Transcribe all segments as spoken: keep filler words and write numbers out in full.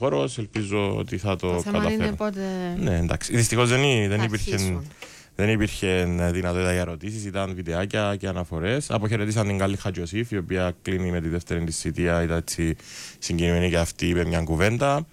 χώρος. Ελπίζω ότι θα το, το καταφέρω. Είναι πότε... Ναι, εντάξει. Δυστυχώς δεν, δεν υπήρχε. Δεν υπήρχε δυνατότητα για ερωτήσεις, ήταν βιντεάκια και αναφορές. Αποχαιρετήσαν την Γκάλη Χατζιωσήφ, η οποία κλείνει με τη δεύτερη της θητεία, ήταν έτσι συγκινημένη και αυτή, είπε μια κουβέντα.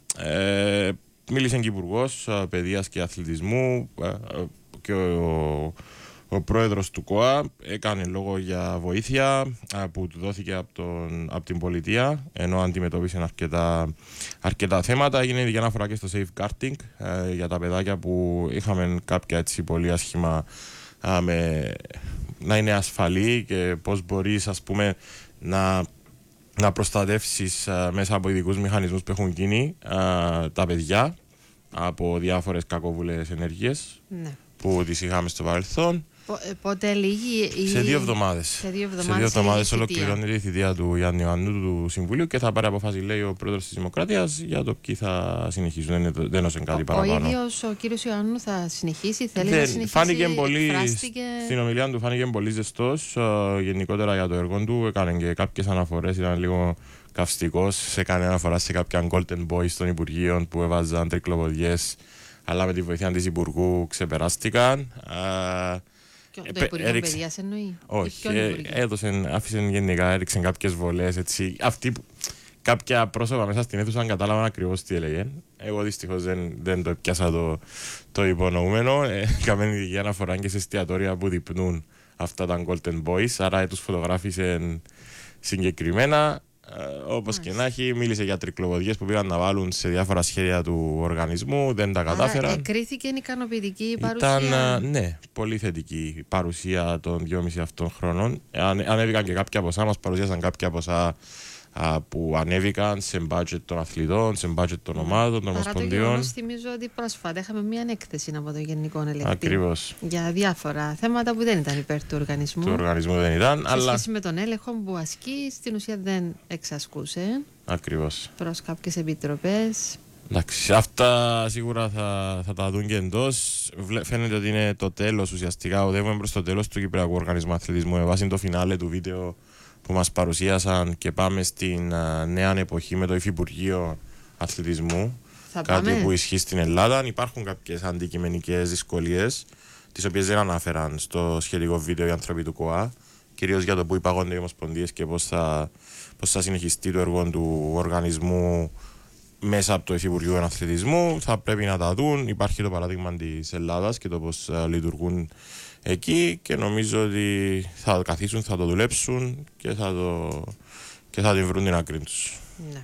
Ε, μίλησε και υπουργός παιδείας και αθλητισμού ε, και ο, ο πρόεδρος του ΚΟΑ έκανε λόγο για βοήθεια ε, που του δόθηκε από, τον, από την πολιτεία, ενώ αντιμετώπισε αρκετά, αρκετά θέματα. Έγινε για αναφορά και στο safeguarding ε, για τα παιδάκια που είχαμε κάποια έτσι πολύ άσχημα ε, με, να είναι ασφαλή και πώς μπορείς, ας πούμε, να να προστατεύσεις uh, μέσα από ειδικούς μηχανισμούς που έχουν γίνει uh, τα παιδιά από διάφορες κακοβουλές ενέργειες ναι. που τις είχαμε στο παρελθόν. Πότε λίγη η... Σε δύο εβδομάδες. Σε δύο εβδομάδες, Σε δύο εβδομάδες ολοκληρώνεται η θητεία του Γιάννη Ιωαννού του Συμβουλίου και θα πάρει αποφάση, λέει, ο πρόεδρος της Δημοκρατίας για το ποιοι θα συνεχίσουν. Δεν, δεν έδωσε κάτι ο, παραπάνω. Ο ίδιος ο κύριος Ιωαννού θα συνεχίσει, θέλει δεν, να συνεχίσει. Φάνηκε πολύ, στην ομιλία του φάνηκε πολύ ζεστός uh, γενικότερα για το έργο του. Έκανε και κάποιες αναφορές, ήταν λίγο καυστικός. Σε έκανε αναφορά σε κάποια golden boys των Υπουργείων που έβαζαν τρικλοποδιές, αλλά με τη βοήθεια της Υπουργού ξεπεράστηκαν. Uh, Το Υπουργείο έριξε... Παιδείας εννοεί? Όχι, ε, έδωσε, άφησε γενικά, έριξε κάποιες βολές, έτσι. Αυτοί που, κάποια πρόσωπα μέσα στην αίθουσα κατάλαβαν ακριβώς τι έλεγε. Εγώ δυστυχώς δεν, δεν το πιάσα το, το υπονοούμενο. Καμένη ε, ειδική αναφορά και σε εστιατόρια που διπνούν αυτά τα Golden Boys, άρα τους φωτογράφησε συγκεκριμένα. Uh, όπως και να έχει, μίλησε για τρικλοποδιές που πήγαν να βάλουν σε διάφορα σχέδια του οργανισμού, δεν τα κατάφεραν. Άρα εκρίθηκε ικανοποιητική η παρουσία. Ήταν, uh, ναι, πολύ θετική η παρουσία των δυόμισι αυτών χρόνων. Αν, ανέβηκαν και κάποια ποσά, μας παρουσίασαν κάποια ποσά uh, που ανέβηκαν σε budget των αθλητών, σε budget των ομάδων, των ομοσπονδιών. Παρά το γεγονός, θυμίζω ότι πρόσφατα είχαμε μια έκθεση από το Γενικό Ελεκτή. Ακριβώς. Για διάφορα θέματα που δεν ήταν υπέρ του οργανισμού. Του οργανισμού δεν ήταν. Σε αλλά... σχέση με τον έλεγχο που ασκεί, στην ουσία δεν εξασκούσε. Ακριβώς. Προς κάποιες επιτροπές. Εντάξει, αυτά σίγουρα θα, θα τα δουν και εντός. Φαίνεται ότι είναι το τέλος ουσιαστικά. Οδεύουμε προς το τέλος του Κυπριακού Οργανισμού Αθλητισμού με βάση το φινάλε του βίντεο που μας παρουσίασαν και πάμε στην uh, νέα εποχή με το Υφυπουργείο Αθλητισμού. Θα κάτι πάμε. που ισχύει στην Ελλάδα. Υπάρχουν κάποιες αντικειμενικές δυσκολίες, τις οποίες δεν αναφέραν στο σχετικό βίντεο οι άνθρωποι του ΚΟΑ. Κυρίως για το που υπαγόνται οι ομοσπονδίες και πώς θα, πώς θα συνεχιστεί το έργο του οργανισμού μέσα από το Υφυπουργείο Αθλητισμού. Θα πρέπει να τα δουν. Υπάρχει το παράδειγμα της Ελλάδας και το πώς uh, λειτουργούν εκεί και νομίζω ότι θα καθίσουν, θα το δουλέψουν και θα, το, και θα την βρουν την άκρη τους. Ναι.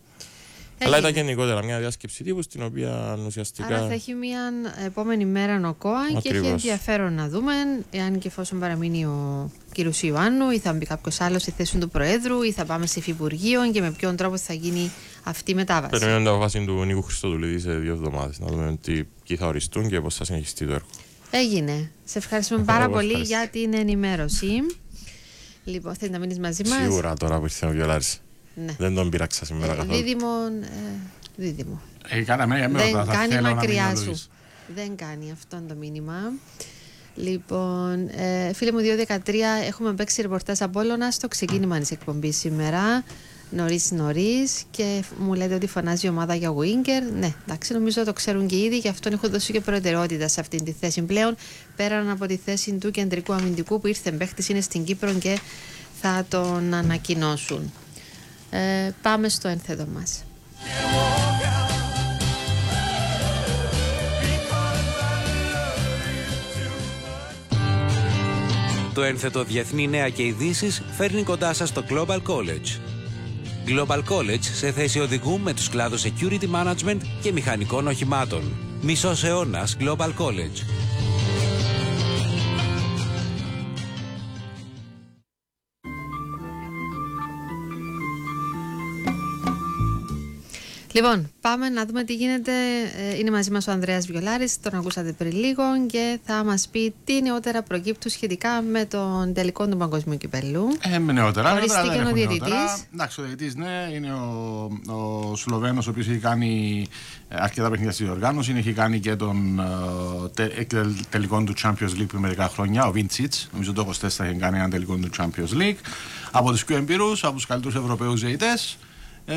Αλλά ήταν γενικότερα μια διάσκεψη τύπου στην οποία ουσιαστικά. Άρα θα έχει μια επόμενη μέρα ο ΚΟΑ και έχει ενδιαφέρον να δούμε εάν και εφόσον παραμείνει ο κ. Ιωάννου ή θα μπει κάποιο άλλο στη θέση του Προέδρου ή θα πάμε σε Υφυπουργείο και με ποιον τρόπο θα γίνει αυτή η μετάβαση. Περιμένουμε την αποφάση του Νίκου Χριστοδουλίδη σε δύο εβδομάδες να δούμε τι, ποιοι θα οριστούν και πώς θα συνεχιστεί το έργο. Έγινε. Σε ευχαριστούμε πάρα πολύ για την ενημέρωση. Λοιπόν, θέλει να μείνεις μαζί μας. Σίγουρα τώρα που ήρθε ο Βιολάρης. Ναι. Δεν τον πειράξα σήμερα ε, καθόλου. Δίδυμο. Ε, δίδυμο. Ε, κάναμε, δεν θα κάνει μακριά σου. Δεν κάνει αυτό το μήνυμα. Λοιπόν, ε, φίλε μου, δύο δεκατρία έχουμε παίξει ρεπορτάζ Απόλλωνα στο ξεκίνημα της εκπομπής σήμερα. Νωρίς νωρίς και μου λέτε ότι φωνάζει η ομάδα για Winger. Ναι, εντάξει, νομίζω το ξέρουν και ήδη, γι' αυτό έχω δώσει και προτεραιότητα σε αυτήν τη θέση πλέον. Πέραν από τη θέση του κεντρικού αμυντικού που ήρθε παίχτης, είναι στην Κύπρο και θα τον ανακοινώσουν. Ε, πάμε στο ένθετο μας. Το ένθετο Διεθνή Νέα και Ειδήσεις φέρνει κοντά σας το Global College. Global College σε θέση οδηγού με τους κλάδους Security Management και μηχανικών οχημάτων. Μισός αιώνας Global College. Λοιπόν, πάμε να δούμε τι γίνεται. Είναι μαζί μας ο Ανδρέας Βιολάρης, τον ακούσατε πριν λίγο και θα μας πει τι νεότερα προκύπτουν σχετικά με τον τελικό του Παγκοσμίου Κυπέλλου. Ε, με νεότερα. Οριστήκε ο διαιτητής. Εντάξει, ο διαιτητής, ναι, είναι ο, ο Σλοβαίνος, ο οποίος έχει κάνει αρκετά παιχνίδια στη διοργάνωση. Έχει κάνει και τον τε, τελικό του Champions League πριν μερικά χρόνια, ο Βίντσιτς. Νομίζω το είκοσι τέσσερα έχει κάνει ένα τελικό του Champions League. Από τους πιο εμπειρούς, από τους καλύτερους Ευρωπαίους διαιτητές. ε,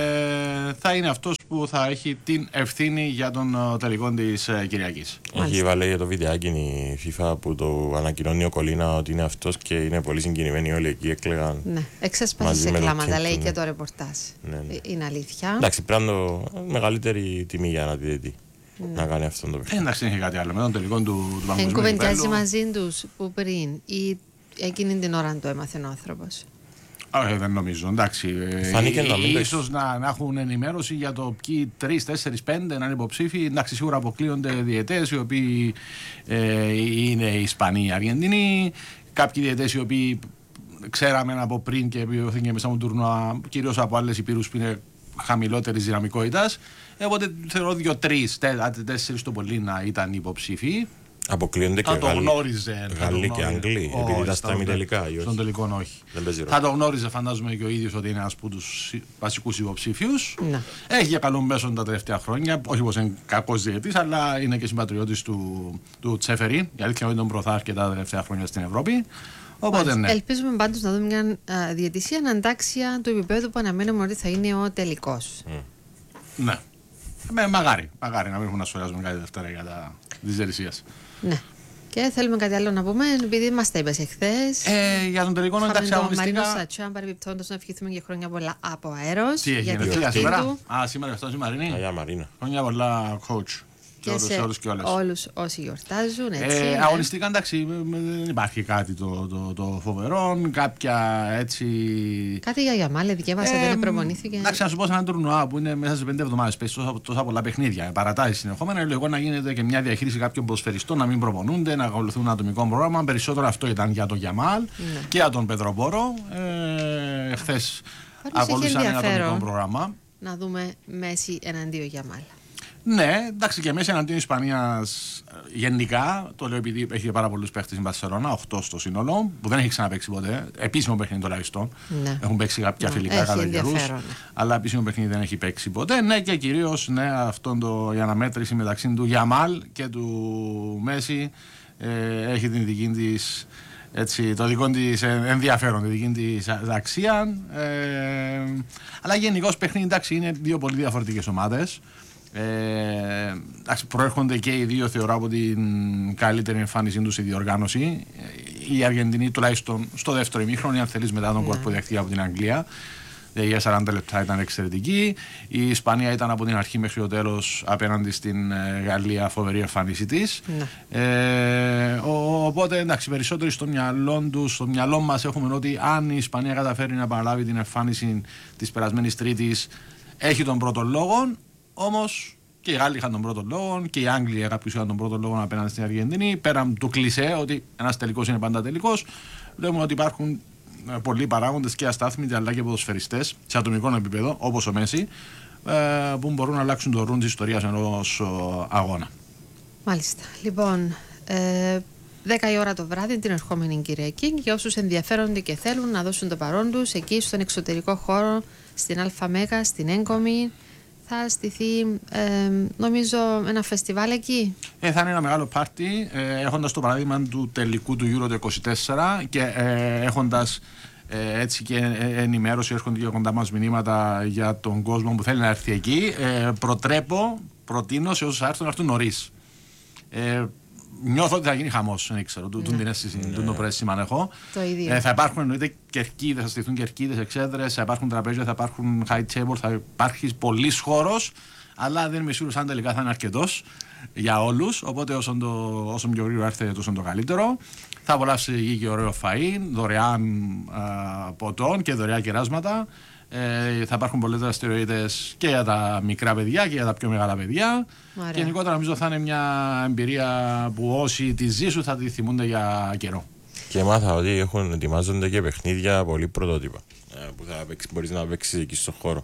θα είναι αυτός που θα έχει την ευθύνη για τον uh, τελικό της uh, Κυριακής. Έχει βάλει για το βιντεάκι η FIFA που το ανακοινώνει ο Κολίνα ότι είναι αυτός και είναι πολύ συγκινημένοι όλοι εκεί, έκλαιγαν. Ναι, εξασπάσει σε κλάματα, λέει και το ρεπορτάζ. Ναι, ναι. Είναι αλήθεια. Εντάξει, πρέπει να είναι μεγαλύτερη τιμή για ένα διαιτητή. Ναι. Να κάνει αυτό το παιχνίδι. Εντάξει, δεν έχει κάτι άλλο. Με τον τελικό του, του παγκοσμίου. Κουβεντιάζει μαζί του που πριν ή εκείνη την ώρα του έμαθε ο άνθρωπος. Όχι, δεν νομίζω. Εντάξει. Φάνηκε να μην ίσως να, να έχουν ενημέρωση για το ποιοι τρεις, τέσσερις, πέντε να είναι υποψήφοι. Εντάξει, σίγουρα αποκλείονται διαιτές οι οποίοι ε, είναι Ισπανοί ή Αργεντινοί. Κάποιοι διαιτές οι οποίοι ξέραμε από πριν και επιβεβαιώθηκε μέσα από τουρνουά, κυρίως από άλλες υπήρους που είναι χαμηλότερης δυναμικότητας. Οπότε θεωρώ δύο-τρεις, τέσσερις το πολύ να ήταν υποψήφοι. Αποκλείονται και Γάλλοι και Αγγλοί, επειδή ήταν στα ημιτελικά. Στον τελικό όχι. Θα το γνώριζε, φαντάζομαι και ο ίδιος ότι είναι ένας από τους βασικούς υποψήφιους. Ναι. Έχει για καλό μέσον τα τελευταία χρόνια. Όχι πως είναι κακός διαιτητής, αλλά είναι και συμπατριώτης του, του Τσέφερι. Η αλήθεια είναι ότι τον προωθά αρκετά τα τελευταία χρόνια στην Ευρώπη. Οπότε, ναι. Ελπίζουμε πάντως να δούμε μια α, διαιτησία αντάξια του επίπεδου που αναμένουμε ότι θα είναι ο τελικός. Mm. Ναι. Με, μαγάρι, μαγάρι να μην έχουμε να σχολιάζουμε κάτι Δευτέρα για τα της διαιτησίας. Ναι. Και θέλουμε κάτι άλλο να πούμε, επειδή μας τα είπες εχθές. Ε, για τον τελικό να εντάξει αγωνιστικά. Μαρίνο Σατσάν, παρεμπιπτόντως να ευχηθούμε και χρόνια πολλά από αέρος. Τι έγινε, τι σήμερα. Α, σήμερα αυτό η Μαρίνη. Αγιά Μαρίνα. Χρόνια πολλά, coach. Και όλους, σε όλους, και όλες. όλους όσοι γιορτάζουν. Έτσι, ε, ναι. Αγωνιστικά εντάξει, δεν υπάρχει κάτι το, το, το φοβερό. Κάποια έτσι. Κάτι για Γιαμάλ, διαβάσα, ε, δεν προπονήθηκε. Εντάξει, να σου πω σε ένα τουρνουά που είναι μέσα σε πέντε εβδομάδες, πέσει τόσα, τόσα πολλά παιχνίδια, παρατάσει συνεχόμενα. Είναι λίγο να γίνεται και μια διαχείριση κάποιων ποδοσφαιριστών, να μην προπονούνται, να ακολουθούν ένα ατομικό πρόγραμμα. Περισσότερο αυτό ήταν για τον Γιαμάλ ναι. και για τον Πεδροπόρο. Ε, Χθες ακολούθησαν ένα ατομικό πρόγραμμα. Να δούμε Μέση εναντίον Γιαμάλ. Ναι, εντάξει και Μέση εναντίον Ισπανίας γενικά, το λέω επειδή έχει πάρα πολλούς παίχτες στην Μπαρσελόνα, οκτώ στο σύνολο, που δεν έχει ξαναπαίξει ποτέ. Επίσημο παιχνίδι τουλάχιστον. Ναι. Έχουν παίξει κάποια ναι, φιλικά κατά καιρούς, ναι. αλλά επίσημο παιχνίδι δεν έχει παίξει ποτέ. Ναι, και κυρίως ναι, αυτόν το, η αναμέτρηση μεταξύ του Γιαμάλ και του Μέση ε, έχει την δική της. Έτσι, το δικό της ενδιαφέρον, τη δική της αξία. Ε, αλλά γενικώς παιχνίδι εντάξει, είναι δύο πολύ διαφορετικές ομάδες. Ε, προέρχονται και οι δύο θεωρώ από την καλύτερη εμφάνισή τους στη διοργάνωση. Η Αργεντινή τουλάχιστον στο δεύτερο ημίχρονο, αν θέλεις μετά τον yeah. κόρπο δεχτεί από την Αγγλία. Για σαράντα λεπτά ήταν εξαιρετική. Η Ισπανία ήταν από την αρχή μέχρι το τέλος απέναντι στην Γαλλία φοβερή εμφάνιση της. Yeah. Ε, ο, οπότε εντάξει, περισσότεροι στο μυαλό τους, στο μυαλό μας έχουμε ότι αν η Ισπανία καταφέρει να παραλάβει την εμφάνιση της περασμένης Τρίτης, έχει τον πρώτο λόγο. Όμως και οι Γάλλοι είχαν τον πρώτο λόγο και οι Άγγλοι κάποιους είχαν τον πρώτο λόγο απέναντι στην Αργεντινή. Πέραν του κλισέ ότι ένας τελικός είναι πάντα τελικός, βλέπουμε ότι υπάρχουν πολλοί παράγοντες και αστάθμιτοι αλλά και ποδοσφαιριστές σε ατομικό επίπεδο, όπως ο Μέση, που μπορούν να αλλάξουν το ρουν της ιστορίας ενός αγώνα. Μάλιστα. Λοιπόν, ε, δέκα η ώρα το βράδυ την ερχόμενη Κυριακή και όσους ενδιαφέρονται και θέλουν να δώσουν το παρόν τους εκεί στον εξωτερικό χώρο, στην ΑΜΕΓΑ, στην Έγκομη. Θα στηθεί, ε, νομίζω, ένα φεστιβάλ εκεί. Ε, θα είναι ένα μεγάλο πάρτι, ε, έχοντας το παράδειγμα του τελικού του Euro το είκοσι τέσσερα και ε, έχοντας ε, έτσι και ενημέρωση, έρχονται και κοντά μας μηνύματα για τον κόσμο που θέλει να έρθει εκεί. Ε, προτρέπω, προτείνω σε όσους έρθουν να έρθουν νωρίς. Ε, Νιώθω ότι θα γίνει χαμός, δεν ξέρω, του την αίσθηση, του το πρέσιμα έχω. Ε, θα υπάρχουν εννοείται κερκίδες, θα στηθούν κερκίδες, εξέδρες, θα υπάρχουν τραπέζια, θα υπάρχουν high table, θα υπάρχει πολύς χώρος, αλλά δεν είμαι σίγουρος αν τελικά θα είναι αρκετός για όλους. Οπότε όσο, το, όσο πιο γρήγορα έρθετε, τόσο το καλύτερο. Θα απολαύσει εκεί και ωραίο φαΐ, δωρεάν α, ποτών και δωρεάν κεράσματα. Ε, θα υπάρχουν πολλές δραστηριότητες και για τα μικρά παιδιά και για τα πιο μεγάλα παιδιά. Ωραία. Και γενικότερα νομίζω θα είναι μια εμπειρία που όσοι τη ζήσουν θα τη θυμούνται για καιρό. Και μάθα ότι έχουν, ετοιμάζονται και παιχνίδια πολύ πρωτότυπα που θα μπορείς να παίξεις εκεί στον χώρο.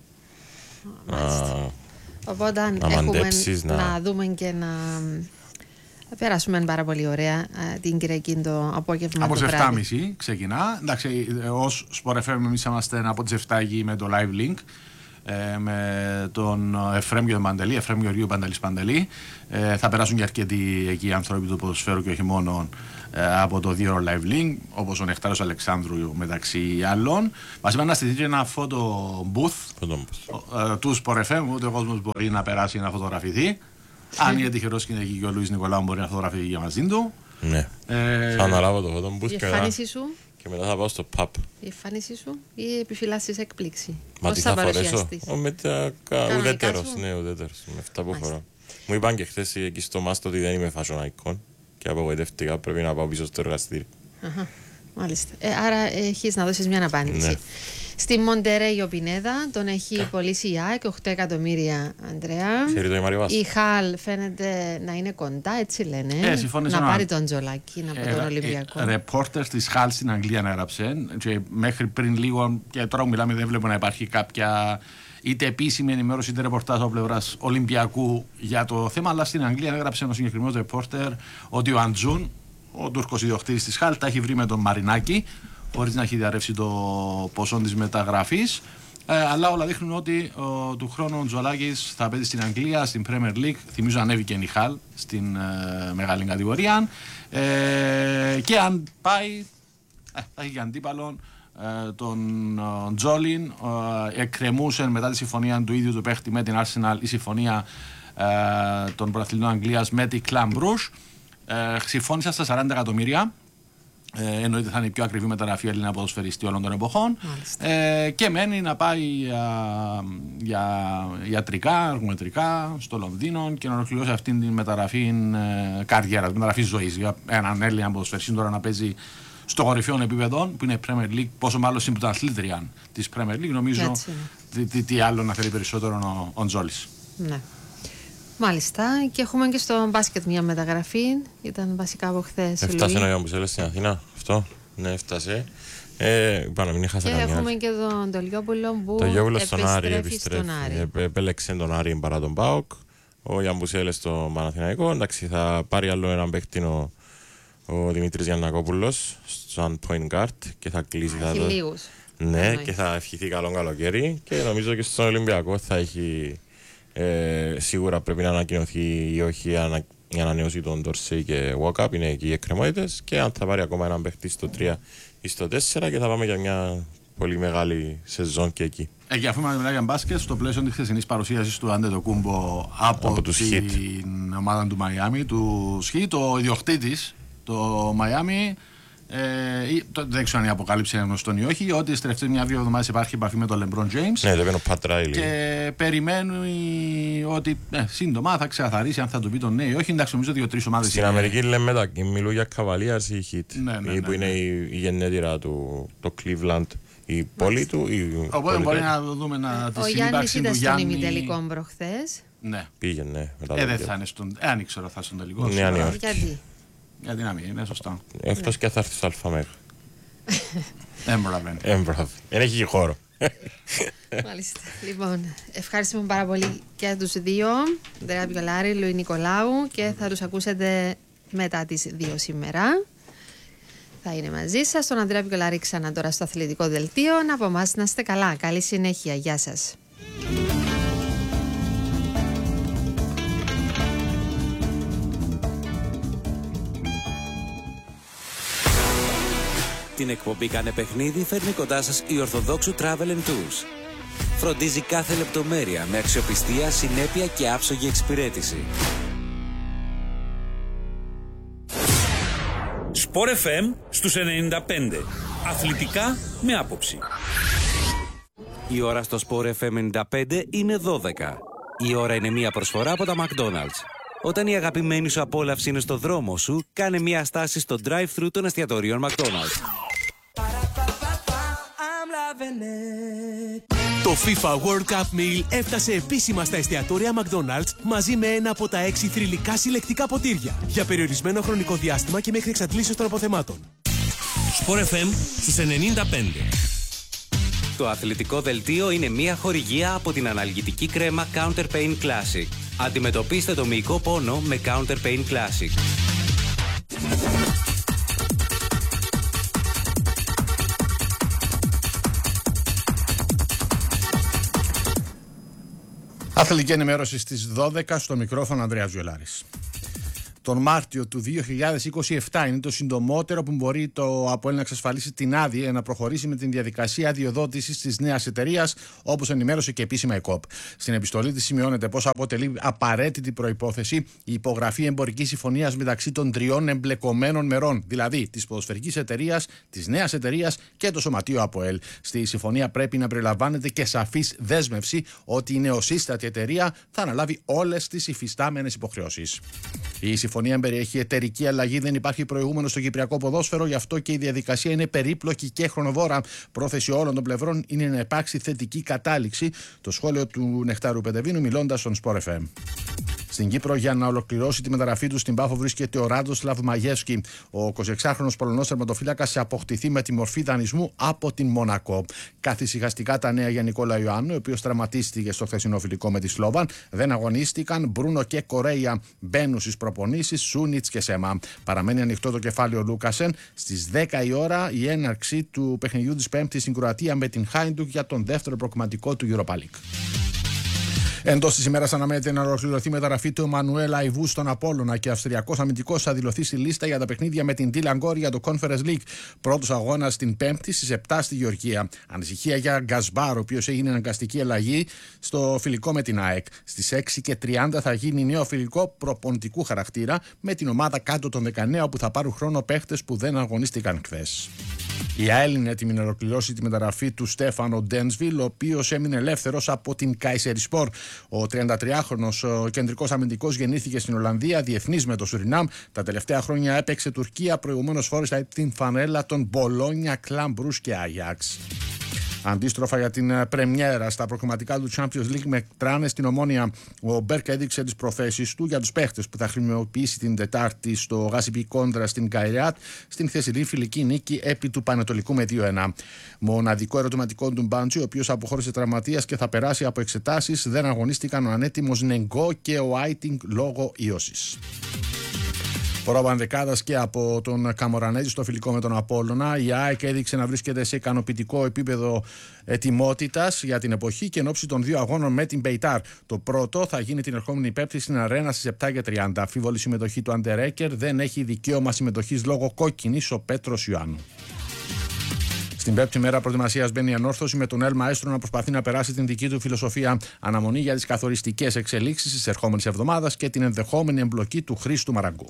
Να, οπότε αν έχουμε μαντέψεις, να... να δούμε και να περάσουμε πάρα πολύ ωραία την Κυριακή το απόγευμα. Από τις επτά και μισή ξεκινά. Εντάξει, ως Sport εφ εμ εμείς είμαστε από τις επτά εκεί με το live link. ε, με τον Εφραίμ και τον Παντελή, Εφραίμ Γεωργίου, Παντελής Παντελή. Ε, θα περάσουν και αρκετοί εκεί οι άνθρωποι του ποδοσφαίρου και όχι μόνο ε, από το δύο ώρο Live Link, όπως ο Νεκτάριος Αλεξάνδρου μεταξύ άλλων. Μας είπαν να στηθεί ένα φωτο booth ε, του Sport εφ εμ, ούτε ο κόσμος μπορεί να περάσει να φωτογραφηθεί. Αν είναι τυχερός και είναι εκεί και ο Λουίς Νικολάου μπορεί να φωτογραφηθεί για μαζί του. Ναι. Ε, θα αναλάβω το φωτο booth η εμφάνιση σου. Και μετά θα πάω στο pub. Η εμφάνιση σου ή επιφυλάσσεις έκπληξη? Μα τι θα φορέσω? Με τα ουδέτερος, ναι, ουδέτερος. Με αυτά που φορώ. Μου είπαν και χθες εκεί στο Μάστο ότι δεν είμαι fashion icon και απογοητεύτηκα, πρέπει να πάω πίσω στο εργαστήρι. Αχα, μάλιστα. Ε, άρα έχεις να δώσεις μια απάντηση. Ναι. Στη Μοντερέι ο Πινέδα τον έχει πωλήσει η ΑΕΚ, οκτώ εκατομμύρια, Ανδρέα. Η Χαλ φαίνεται να είναι κοντά, έτσι λένε. Ε, να πάρει τον Τζολάκη από ε, τον Ολυμπιακό. Ε, Ρεπόρτερ της Χαλ στην Αγγλία έγραψε και μέχρι πριν λίγο, και τώρα που μιλάμε δεν βλέπω να υπάρχει κάποια είτε επίσημη ενημέρωση είτε ρεπορτάζ από πλευράς Ολυμπιακού για το θέμα, αλλά στην Αγγλία έγραψε ένα συγκεκριμένο ρεπόρτερ ότι ο Αντζούν, ο Τούρκος ιδιοκτήτης της Χαλ, τα έχει βρει με τον Μαρινάκη, χωρίς να έχει διαρρεύσει το ποσό της μεταγραφής. Ε, αλλά όλα δείχνουν ότι ο, του χρόνου ο Τζολάκης θα παίζει στην Αγγλία, στην Premier League. Θυμίζω ανέβηκε η Χαλ στην ε, μεγάλη κατηγορία. Ε, και αν πάει, ε, θα έχει και αντίπαλον ε, τον ε, Τζόλιν. Ε, εκκρεμούσε μετά τη συμφωνία του ίδιου του παίχτη με την Arsenal η συμφωνία ε, των πρωταθλητών Αγγλίας με τη Club Brugge. Ε, συμφώνησαν στα σαράντα εκατομμύρια. Ε, εννοείται θα είναι η πιο ακριβή μεταγραφή Έλληνα ποδοσφαιριστή όλων των εποχών. Ε, και μένει να πάει για, για ιατρικά, αργομετρικά στο Λονδίνο και να ολοκληρώσει αυτήν την μεταγραφή ε, καριέρα, την μεταγραφή ζωής. Για έναν Έλληνα ποδοσφαιριστή τώρα να παίζει στο κορυφαίο επίπεδο που είναι Premier League, πόσο μάλλον στην πρωταθλήτρια της Premier League. Νομίζω τι, τι, τι άλλο να θέλει περισσότερο ο, ο Τζόλης. Ναι. Μάλιστα, και έχουμε και στο μπάσκετ μια μεταγραφή. Ήταν βασικά από χθες. Έφτασε ένα Γιάννη στην Αθήνα. Αυτό. Ναι, έφτασε. Ε, πάνω, μην είχα και έχουμε άλλη. Και τον Τολιόπουλο που το επιστρέφει στον Άρη. Επιστρέφει. Στον Άρη. Ε, επέλεξε τον Άρη παρά τον ΠΑΟΚ. Ο Γιάννη στο Παναθηναϊκό. Εντάξει, θα πάρει άλλο έναν παίκτη ο, ο Δημήτρης Γιαννακόπουλος σαν point guard και θα κλείσει. Θα το... λίγους. Ναι, Εννοείς. Και θα ευχηθεί καλό καλοκαίρι. Και νομίζω και στον Ολυμπιακό θα έχει. Ε, σίγουρα πρέπει να ανακοινωθεί ή όχι η ανανέωση των Ντόρσεϊ και Walkup, είναι εκεί οι εκκρεμότητες, και αν θα πάρει ακόμα έναν παίχτη στο τρία ή στο τέσσερα και θα πάμε για μια πολύ μεγάλη σεζόν και εκεί. Ε, και αφού μιλάμε για μπάσκετ, στο πλαίσιο της χθεσινής παρουσίασης του Αντετοκούμπο από, από την Heat. Ομάδα του Μαϊάμι, του Heat, ο ιδιοκτήτης το Μαϊάμι. Ε, το, δεν ξέρω αν η αποκάλυψη είναι γνωστόν ή όχι, ότι στις τελευταίες μια-δύο εβδομάδες υπάρχει επαφή με τον LeBron James. Ναι, δεν είναι ο Pat Riley. Και περιμένει ότι ε, σύντομα θα ξεκαθαρίσει αν θα του πει τον ναι ή όχι. Εντάξει, νομίζω δύο-τρεις ομάδες. Στην είναι... Αμερική λέμε τα, μιλούν για Cavaliers ή Heat. Ναι, ναι, ναι, που είναι ναι. η, η γενέτειρα του, το Cleveland, η πόλη του. Η Οπότε μπορεί να δούμε να τη συνύπαρξη του Γιάννη. Ο Γιάννης ήταν στον ημιτελικό προχθές. Ναι. Πήγαινε. Ε, δεν θα είναι στον. Ε, αν ξέρω, θα είναι στον τελικό. Ναι, αν είναι. Γιατί. Γιατί να μην είναι, σωστά. Εκτός και θα έρθει στο Αλφαμέγα. Έμπραβε. Έμπραβε. Δεν έχει και χώρο. Μάλιστα. Λοιπόν, ευχαριστούμε πάρα πολύ και τους δύο, Ανδρέα Πιολάρη, Λουί Νικολάου, και θα τους ακούσετε μετά τις δύο σήμερα. Θα είναι μαζί σας. Τον Ανδρέα Πιολάρη ξανά τώρα στο αθλητικό δελτίο. Από εμάς να είστε καλά. Καλή συνέχεια. Γεια σας. Την εκπομπή «Κάνε παιχνίδι» φέρνει κοντά σας η Ορθοδόξου Travel and Tours. Φροντίζει κάθε λεπτομέρεια με αξιοπιστία, συνέπεια και άψογη εξυπηρέτηση. Sport εφ εμ στους ενενήντα πέντε. Αθλητικά με άποψη. Η ώρα στο Sport εφ εμ ενενήντα πέντε είναι δώδεκα. Η ώρα είναι μία προσφορά από τα McDonald's. Όταν η αγαπημένη σου απόλαυση είναι στο δρόμο σου, κάνε μία στάση στο drive-thru των εστιατορίων McDonald's. Το FIFA World Cup Meal έφτασε επίσημα στα εστιατόρια McDonald's μαζί με ένα από τα έξι θρυλικά συλλεκτικά ποτήρια για περιορισμένο χρονικό διάστημα και μέχρι εξαντλήσεως των αποθεμάτων. Sport εφ εμ στους ενενήντα πέντε. Το αθλητικό δελτίο είναι μία χορηγία από την αναλγητική κρέμα Counter Pain Classic. Αντιμετωπίστε το μυϊκό πόνο με Counter Pain Classic. Αθλητική ενημέρωση στις δώδεκα, στο μικρόφωνο Ανδρέας Βιολάρης. Τον Μάρτιο του δύο χιλιάδες είκοσι επτά είναι το συντομότερο που μπορεί το ΑΠΟΕΛ να εξασφαλίσει την άδεια να προχωρήσει με την διαδικασία αδειοδότησης της νέας εταιρείας, όπως ενημέρωσε και επίσημα η ΚΟΠ. Στην επιστολή της σημειώνεται πως αποτελεί απαραίτητη προϋπόθεση η υπογραφή εμπορικής συμφωνίας μεταξύ των τριών εμπλεκομένων μερών, δηλαδή της ποδοσφαιρικής εταιρείας, της νέας εταιρείας και το Σωματείο ΑΠΟΕΛ. Στη συμφωνία πρέπει να περιλαμβάνεται και σαφής δέσμευση ότι η νεοσύστατη εταιρεία θα αναλάβει όλες τις υφιστάμενες υποχρεώσεις. Η συμφωνία περιέχει εταιρική αλλαγή, δεν υπάρχει προηγούμενο στο κυπριακό ποδόσφαιρο, γι' αυτό και η διαδικασία είναι περίπλοκη και χρονοβόρα. Πρόθεση όλων των πλευρών είναι να υπάρξει θετική κατάληξη. Το σχόλιο του Νεκτάρου Πεντεβίνου μιλώντας στον Σπορ εφ εμ. Στην Κύπρο, για να ολοκληρώσει τη μεταγραφή του στην Πάφο, βρίσκεται ο Ράντοσλαβ Μαγεύσκι. Ο εικοσιεξάχρονος Πολωνός τερματοφύλακας σε αποκτηθεί με τη μορφή δανεισμού από την Μονακό. Καθησυχαστικά τα νέα για Νικόλα Ιωάννου, ο οποίος τραυματίστηκε στο χθεσινό φιλικό με τη Σλόβαν. Δεν αγωνίστηκαν. Μπρούνο και Κορέια μπαίνουν στις προπονήσεις. Σούνιτς και Σέμα. Παραμένει ανοιχτό το κεφάλαιο Λούκασεν. Στις δέκα η ώρα η έναρξη του παιχνιδιού της Πέμπτης στην Κροατία με την Χάιντουκ για τον δεύτερο προκριματικό του Europa League. Εντός της ημέρας αναμένεται να ολοκληρωθεί η μεταγραφή του Εμμανουέλ Αϊβού στον Απόλλωνα και ο Αυστριακός αμυντικός θα δηλωθεί στη λίστα για τα παιχνίδια με την Dylan Gor για το Conference League. Πρώτος αγώνας την Πέμπτη στις επτά στη Γεωργία. Ανησυχία για Γκασμπάρ, ο οποίος έγινε αναγκαστική αλλαγή στο φιλικό με την ΑΕΚ. Στις έξι και τριάντα θα γίνει νέο φιλικό προπονητικού χαρακτήρα με την ομάδα κάτω των δεκαεννέα, που θα πάρουν χρόνο παίχτες που δεν αγωνίστηκαν χθες. Η ΑΕΛ είναι έτοιμη να ολοκληρώσει τη μεταγραφή του Στέφανο Ντένσβιλ, ο οποίος έμεινε ελεύθερος από την Καϊσερισπορ. Ο τριαντατριάχρονος κεντρικός αμυντικός γεννήθηκε στην Ολλανδία, διεθνής με το Σουρινάμ. Τα τελευταία χρόνια έπαιξε Τουρκία, προηγουμένως φόρησε την φανέλα των Μπολόνια, Κλαμπ Μπρούς και Άγιαξ. Αντίστροφα για την πρεμιέρα στα προκριματικά του Champions League μετράνε στην Ομόνια. Ο Μπέρκ έδειξε τις προθέσεις του για τους παίχτες που θα χρησιμοποιήσει την Τετάρτη στο Γάσιπι Κόντρα στην Καϊράτ στην χθεσινή φιλική νίκη επί του Πανετολικού με δύο ένα. Μοναδικό ερωτηματικό του Μπάντζι, ο οποίος αποχώρησε τραυματίας και θα περάσει από εξετάσεις, δεν αγωνίστηκαν ο ανέτοιμος Νεγκό και ο Άιτινγκ λόγω ίωσης. Πρόβαν δεκάδας και από τον Καμορανέζη στο φιλικό με τον Απόλλωνα. Η ΑΕΚ έδειξε να βρίσκεται σε ικανοποιητικό επίπεδο ετοιμότητας για την εποχή και εν ώψη των δύο αγώνων με την Μπεϊτάρ. Το πρώτο θα γίνει την ερχόμενη Πέμπτη στην Αρένα στις επτά και τριάντα. Αμφίβολη συμμετοχή του Αντερέκερ, δεν έχει δικαίωμα συμμετοχής λόγω κόκκινης ο Πέτρος Ιωάννου. Στην πέμπτη μέρα προετοιμασίας μπαίνει η Ανόρθωση με τον Ελ Μαέστρο να προσπαθεί να περάσει την δική του φιλοσοφία. Αναμονή για τις καθοριστικές εξελίξεις της ερχόμενης εβδομάδας και την ενδεχόμενη εμπλοκή του Χρήστου Μαραγκού.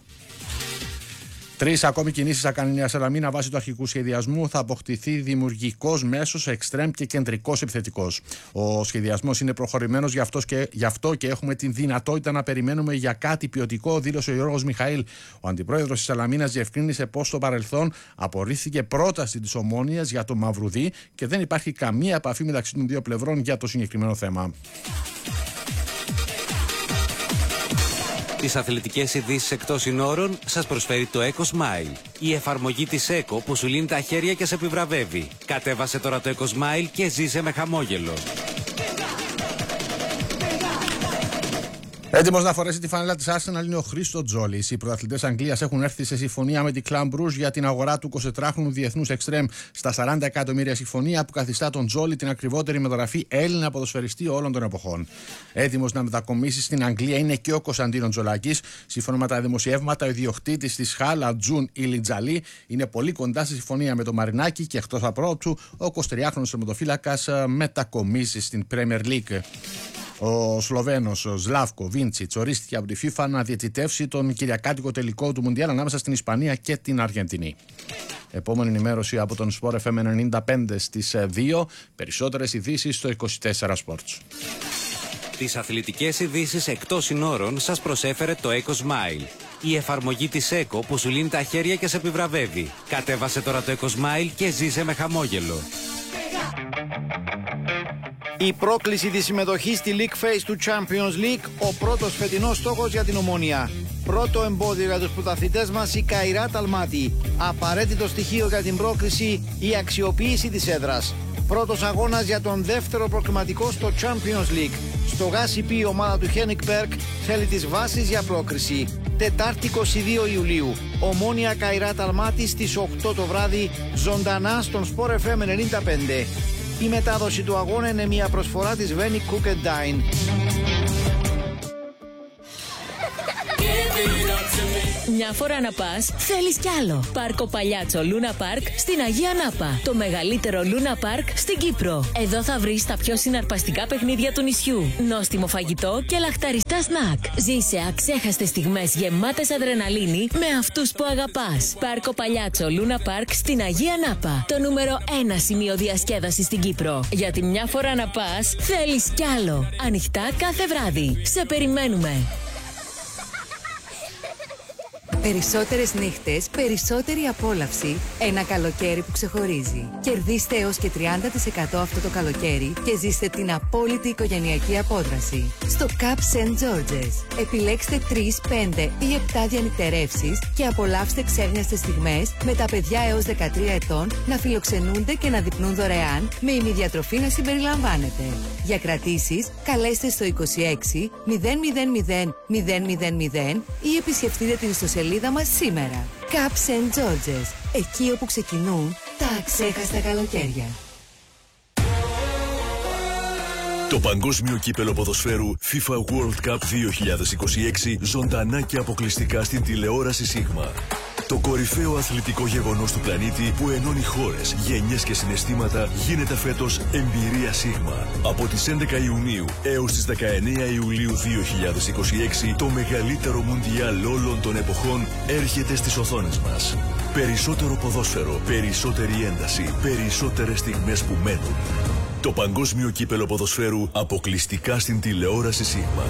Τρεις ακόμη κινήσεις θα κάνει η Νέα Σαλαμίνα βάσει του αρχικού σχεδιασμού. Θα αποκτηθεί δημιουργικός μέσος, εξτρέμ και κεντρικός επιθετικός. Ο σχεδιασμός είναι προχωρημένος, γι' αυτό, και, γι' αυτό και έχουμε την δυνατότητα να περιμένουμε για κάτι ποιοτικό, δήλωσε ο Γιώργος Μιχαήλ. Ο αντιπρόεδρος της Σαλαμίνας διευκρίνησε πως στο παρελθόν απορρίφθηκε πρόταση της Ομόνοιας για το Μαυρουδί και δεν υπάρχει καμία επαφή μεταξύ των δύο πλευρών για το συγκεκριμένο θέμα. Τις αθλητικές ειδήσεις εκτός συνόρων σας προσφέρει το EcoSmile. Η εφαρμογή της Eco που σου λύνει τα χέρια και σε επιβραβεύει. Κατέβασε τώρα το EcoSmile και ζήσε με χαμόγελο. Έτοιμος να φορέσει τη φανέλα της Arsenal είναι ο Χρήστο Τζόλης. Οι πρωταθλητές Αγγλίας έχουν έρθει σε συμφωνία με την Club Brugge για την αγορά του εικοσιτετράχρονου διεθνούς εξτρέμ στα σαράντα εκατομμύρια, συμφωνία που καθιστά τον Τζόλη την ακριβότερη μεταγραφή Έλληνα ποδοσφαιριστή όλων των εποχών. Έτοιμος να μετακομίσει στην Αγγλία είναι και ο Κωνσταντίνος Τζολάκης. Σύμφωνα με τα δημοσιεύματα, ο ιδιοκτήτης της Χάλα, Τζουν Ιλιτζαλή, είναι πολύ κοντά στη συμφωνία με το Μαρινάκι και εκτός απρόπτου ο εικοσιτριάχρονος τερματοφύλακας μετακομίσει στην Premier League. Ο Σλοβαίνος ο Σλάβκο Βίντσιτς ορίστηκε από τη FIFA να διαιτητεύσει τον κυριακάτικο τελικό του Μουντιάλ ανάμεσα στην Ισπανία και την Αργεντινή. Επόμενη ενημέρωση από τον Sport εφ εμ ενενήντα πέντε στις δύο. Περισσότερες ειδήσεις στο είκοσι τέσσερα Sports. Τις αθλητικές ειδήσεις εκτός συνόρων σας προσέφερε το EcoSmile. Η εφαρμογή της Eco που σου λύνει τα χέρια και σε επιβραβεύει. Κατέβασε τώρα το EcoSmile και ζήσε με χαμόγελο. Η πρόκληση της συμμετοχής στη League Phase του Champions League, ο πρώτος φετινός στόχος για την Ομόνια. Πρώτο εμπόδιο για τους πρωταθλητές μας, η Καϊράτ Αλμάτι. Απαραίτητο στοιχείο για την πρόκριση, η αξιοποίηση της έδρας. Πρώτος αγώνας για τον δεύτερο προκριματικό στο Champions League. Στο Γάσιπι η ομάδα του Χένικ Μπέρκ θέλει τις βάσεις για πρόκριση. Τετάρτη εικοστή δεύτερη Ιουλίου. Ομόνια Καϊράτ Αλμάτι στις οκτώ το βράδυ, ζωντανά στον Sport εφ εμ ενενήντα πέντε. Η μετάδοση του αγώνα είναι μια προσφορά της Venice Cook and Dine. Μια φορά να πας, θέλεις κι άλλο. Πάρκο Παλιάτσο Λούνα Πάρκ στην Αγία Νάπα. Το μεγαλύτερο Λούνα Πάρκ στην Κύπρο. Εδώ θα βρεις τα πιο συναρπαστικά παιχνίδια του νησιού. Νόστιμο φαγητό και λαχταριστά σνακ. Ζήσε αξέχαστες στιγμές γεμάτες αδρεναλίνη με αυτούς που αγαπάς. Πάρκο Παλιάτσο Λούνα Πάρκ στην Αγία Νάπα. Το νούμερο ένα σημείο διασκέδασης στην Κύπρο. Γιατί μια φορά να πας, θέλεις κι άλλο. Ανοιχτά κάθε βράδυ. Σε περιμένουμε. Περισσότερες νύχτες, περισσότερη απόλαυση. Ένα καλοκαίρι που ξεχωρίζει. Κερδίστε έως και τριάντα τοις εκατό αυτό το καλοκαίρι και ζήστε την απόλυτη οικογενειακή απόδραση. Στο Cup Σεντ George's. Επιλέξτε τρεις, πέντε ή επτά διανυκτερεύσεις και απολαύστε ξέχνιαστες στιγμές με τα παιδιά έως δεκατρία ετών να φιλοξενούνται και να δειπνούν δωρεάν με ημιδιατροφή να συμπεριλαμβάνεται. Για κρατήσεις, καλέστε στο είκοσι έξι μηδέν μηδέν μηδέν μηδέν μηδέν μηδέν ή επισκεφτείτε την ιστοσελίδα μας σήμερα. Cup Σεντ George's. Εκεί όπου ξεκινούν τα αξέχαστα καλοκαίρια. Το παγκόσμιο κύπελο ποδοσφαίρου FIFA World Cup δύο χιλιάδες είκοσι έξι ζωντανά και αποκλειστικά στην τηλεόραση Σίγμα. Το κορυφαίο αθλητικό γεγονός του πλανήτη που ενώνει χώρες, γενιές και συναισθήματα γίνεται φέτος εμπειρία Σίγμα. Από τις έντεκα Ιουνίου έως τις δεκαεννέα Ιουλίου δύο χιλιάδες είκοσι έξι το μεγαλύτερο μουντιάλ όλων των εποχών έρχεται στις οθόνες μας. Περισσότερο ποδόσφαιρο, περισσότερη ένταση, περισσότερες στιγμές που μένουν. Το παγκόσμιο κύπελο ποδοσφαίρου αποκλειστικά στην τηλεόραση Σίγμα.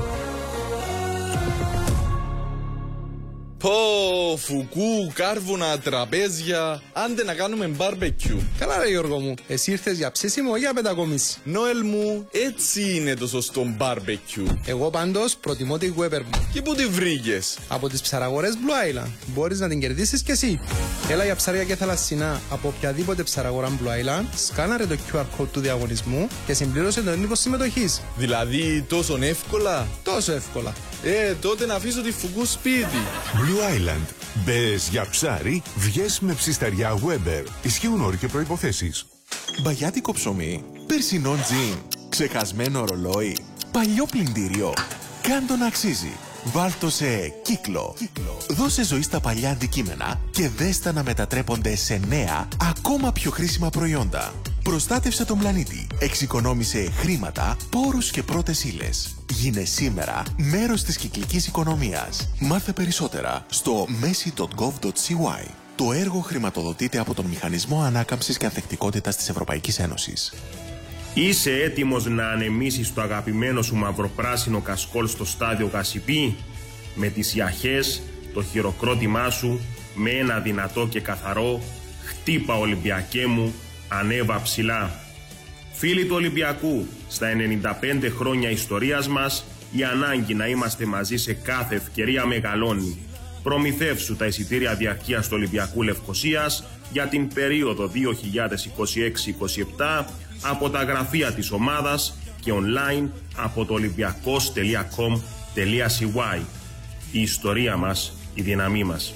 Πω, φουκού, κάρβουνα, τραπέζια. Άντε να κάνουμε μπάρμπεκιου. Καλά ρε Γιώργο μου, εσύ ήρθες για ψήσιμο ή για πεντακομίση? Νόελ μου, έτσι είναι το σωστό μπάρμπεκιου. Εγώ πάντως προτιμώ τη Weber μου. Και πού τη βρήκες? Από τις ψαραγορές Blue Island. Μπορείς να την κερδίσεις κι εσύ. Έλα για ψάρια και θαλασσινά από οποιαδήποτε ψαραγορά Blue Island, σκάναρε το κιου αρ code του διαγωνισμού και συμπλήρωσε τον έντυπο συμμετοχής. Δηλαδή τόσο εύκολα? Τόσο εύκολα. Ε, τότε να αφήσω τη φουκού σπίτι. Blue Island. Μπες για ψάρι, βγες με ψισταριά Weber. Ισχύουν όροι και προϋποθέσεις. Μπαγιάτικο ψωμί, περσινό τζιν, ξεχασμένο ρολόι, παλιό πλυντήριο. Κάν' το να αξίζει. Βάλ' το σε κύκλο. κύκλο. Δώσε ζωή στα παλιά αντικείμενα και δες τα να μετατρέπονται σε νέα, ακόμα πιο χρήσιμα προϊόντα. Προστάτευσε τον πλανήτη. Εξοικονόμησε χρήματα, πόρους και πρώτες ύλες. Γίνε σήμερα μέρος της κυκλικής οικονομίας. Μάθε περισσότερα στο μέση τελεία γκοβ τελεία σι γουάι. Το έργο χρηματοδοτείται από τον Μηχανισμό Ανάκαμψης και Ανθεκτικότητας της Ευρωπαϊκής Ένωσης. Είσαι έτοιμος να ανεμίσεις το αγαπημένο σου μαυροπράσινο κασκόλ στο στάδιο Κασιπί? Με τις ιαχές, το χειροκρότημά σου, με ένα δυνατό και καθαρό «Χτύπα Ολυμπιακέ μου, ανέβα ψηλά». Φίλοι του Ολυμπιακού, στα ενενήντα πέντε χρόνια ιστορίας μας, η ανάγκη να είμαστε μαζί σε κάθε ευκαιρία μεγαλώνει. Προμηθεύσου τα εισιτήρια διαρκείας του Ολυμπιακού Λευκωσίας για την περίοδο δύο χιλιάδες είκοσι έξι είκοσι επτά από τα γραφεία της ομάδας και online από το ολυμπιακός τελεία κομ τελεία σι γουάι. Η ιστορία μας, η δύναμή μας.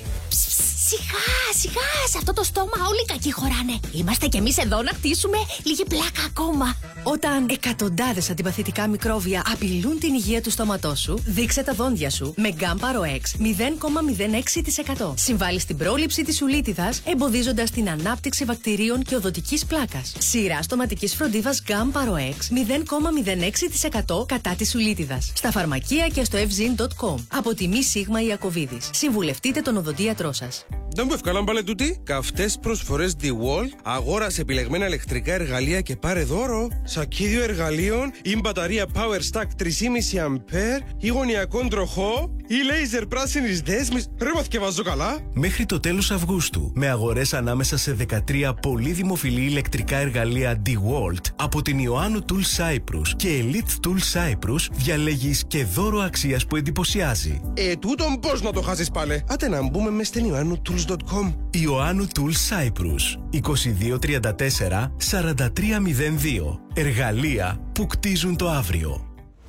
Σιγά, σιγά, σε αυτό το στόμα όλοι οι κακοί χωράνε. Είμαστε κι εμείς εδώ να χτίσουμε λίγη πλάκα ακόμα. Όταν εκατοντάδες αντιπαθητικά μικρόβια απειλούν την υγεία του στόματός σου, δείξε τα δόντια σου με Γκάμπαρο Εξ μηδέν κόμμα μηδέν έξι τοις εκατό. Συμβάλλει στην πρόληψη της σουλίτιδας, εμποδίζοντας την ανάπτυξη βακτηρίων και οδοντικής πλάκας. Σειρά στοματικής φροντίδας Γκάμπαρο Εξ μηδέν κόμμα μηδέν έξι τοις εκατό κατά της σουλίτιδας. Στα φαρμακεία και στο ευζίν τελεία κομ. Από τιμή Σίγμα Ιακωβίδης. Συμβουλευτείτε τον οδοντίατρό σας. Δεν μου ευκάλαν πάλι τούτη. Καυτές προσφορές DeWalt. Αγόρασε επιλεγμένα ηλεκτρικά εργαλεία και πάρε δώρο. Σακίδιο εργαλείων ή μπαταρία Power Stack τρία κόμμα πέντε αμπέρ ή γωνιακόν τροχό ή λέιζερ πράσινης δέσμης. Ρε μαθηκευάζω καλά. Μέχρι το τέλος Αυγούστου, με αγορές ανάμεσα σε δεκατρία πολύ δημοφιλή ηλεκτρικά εργαλεία DeWalt από την Ιωάννου Tools Cyprus και Elite Tools Cyprus, διαλέγεις και δώρο αξίας που εντυπωσιάζει. Ε, τούτον πώς να το χάσεις πάλι. Άτε να μπούμε μες στην Ιωάννου Tools τελεία κομ. Ιωάννου Tools Cyprus είκοσι δύο τριάντα τέσσερα σαράντα τρία μηδέν δύο. Εργαλεία που κτίζουν το αύριο.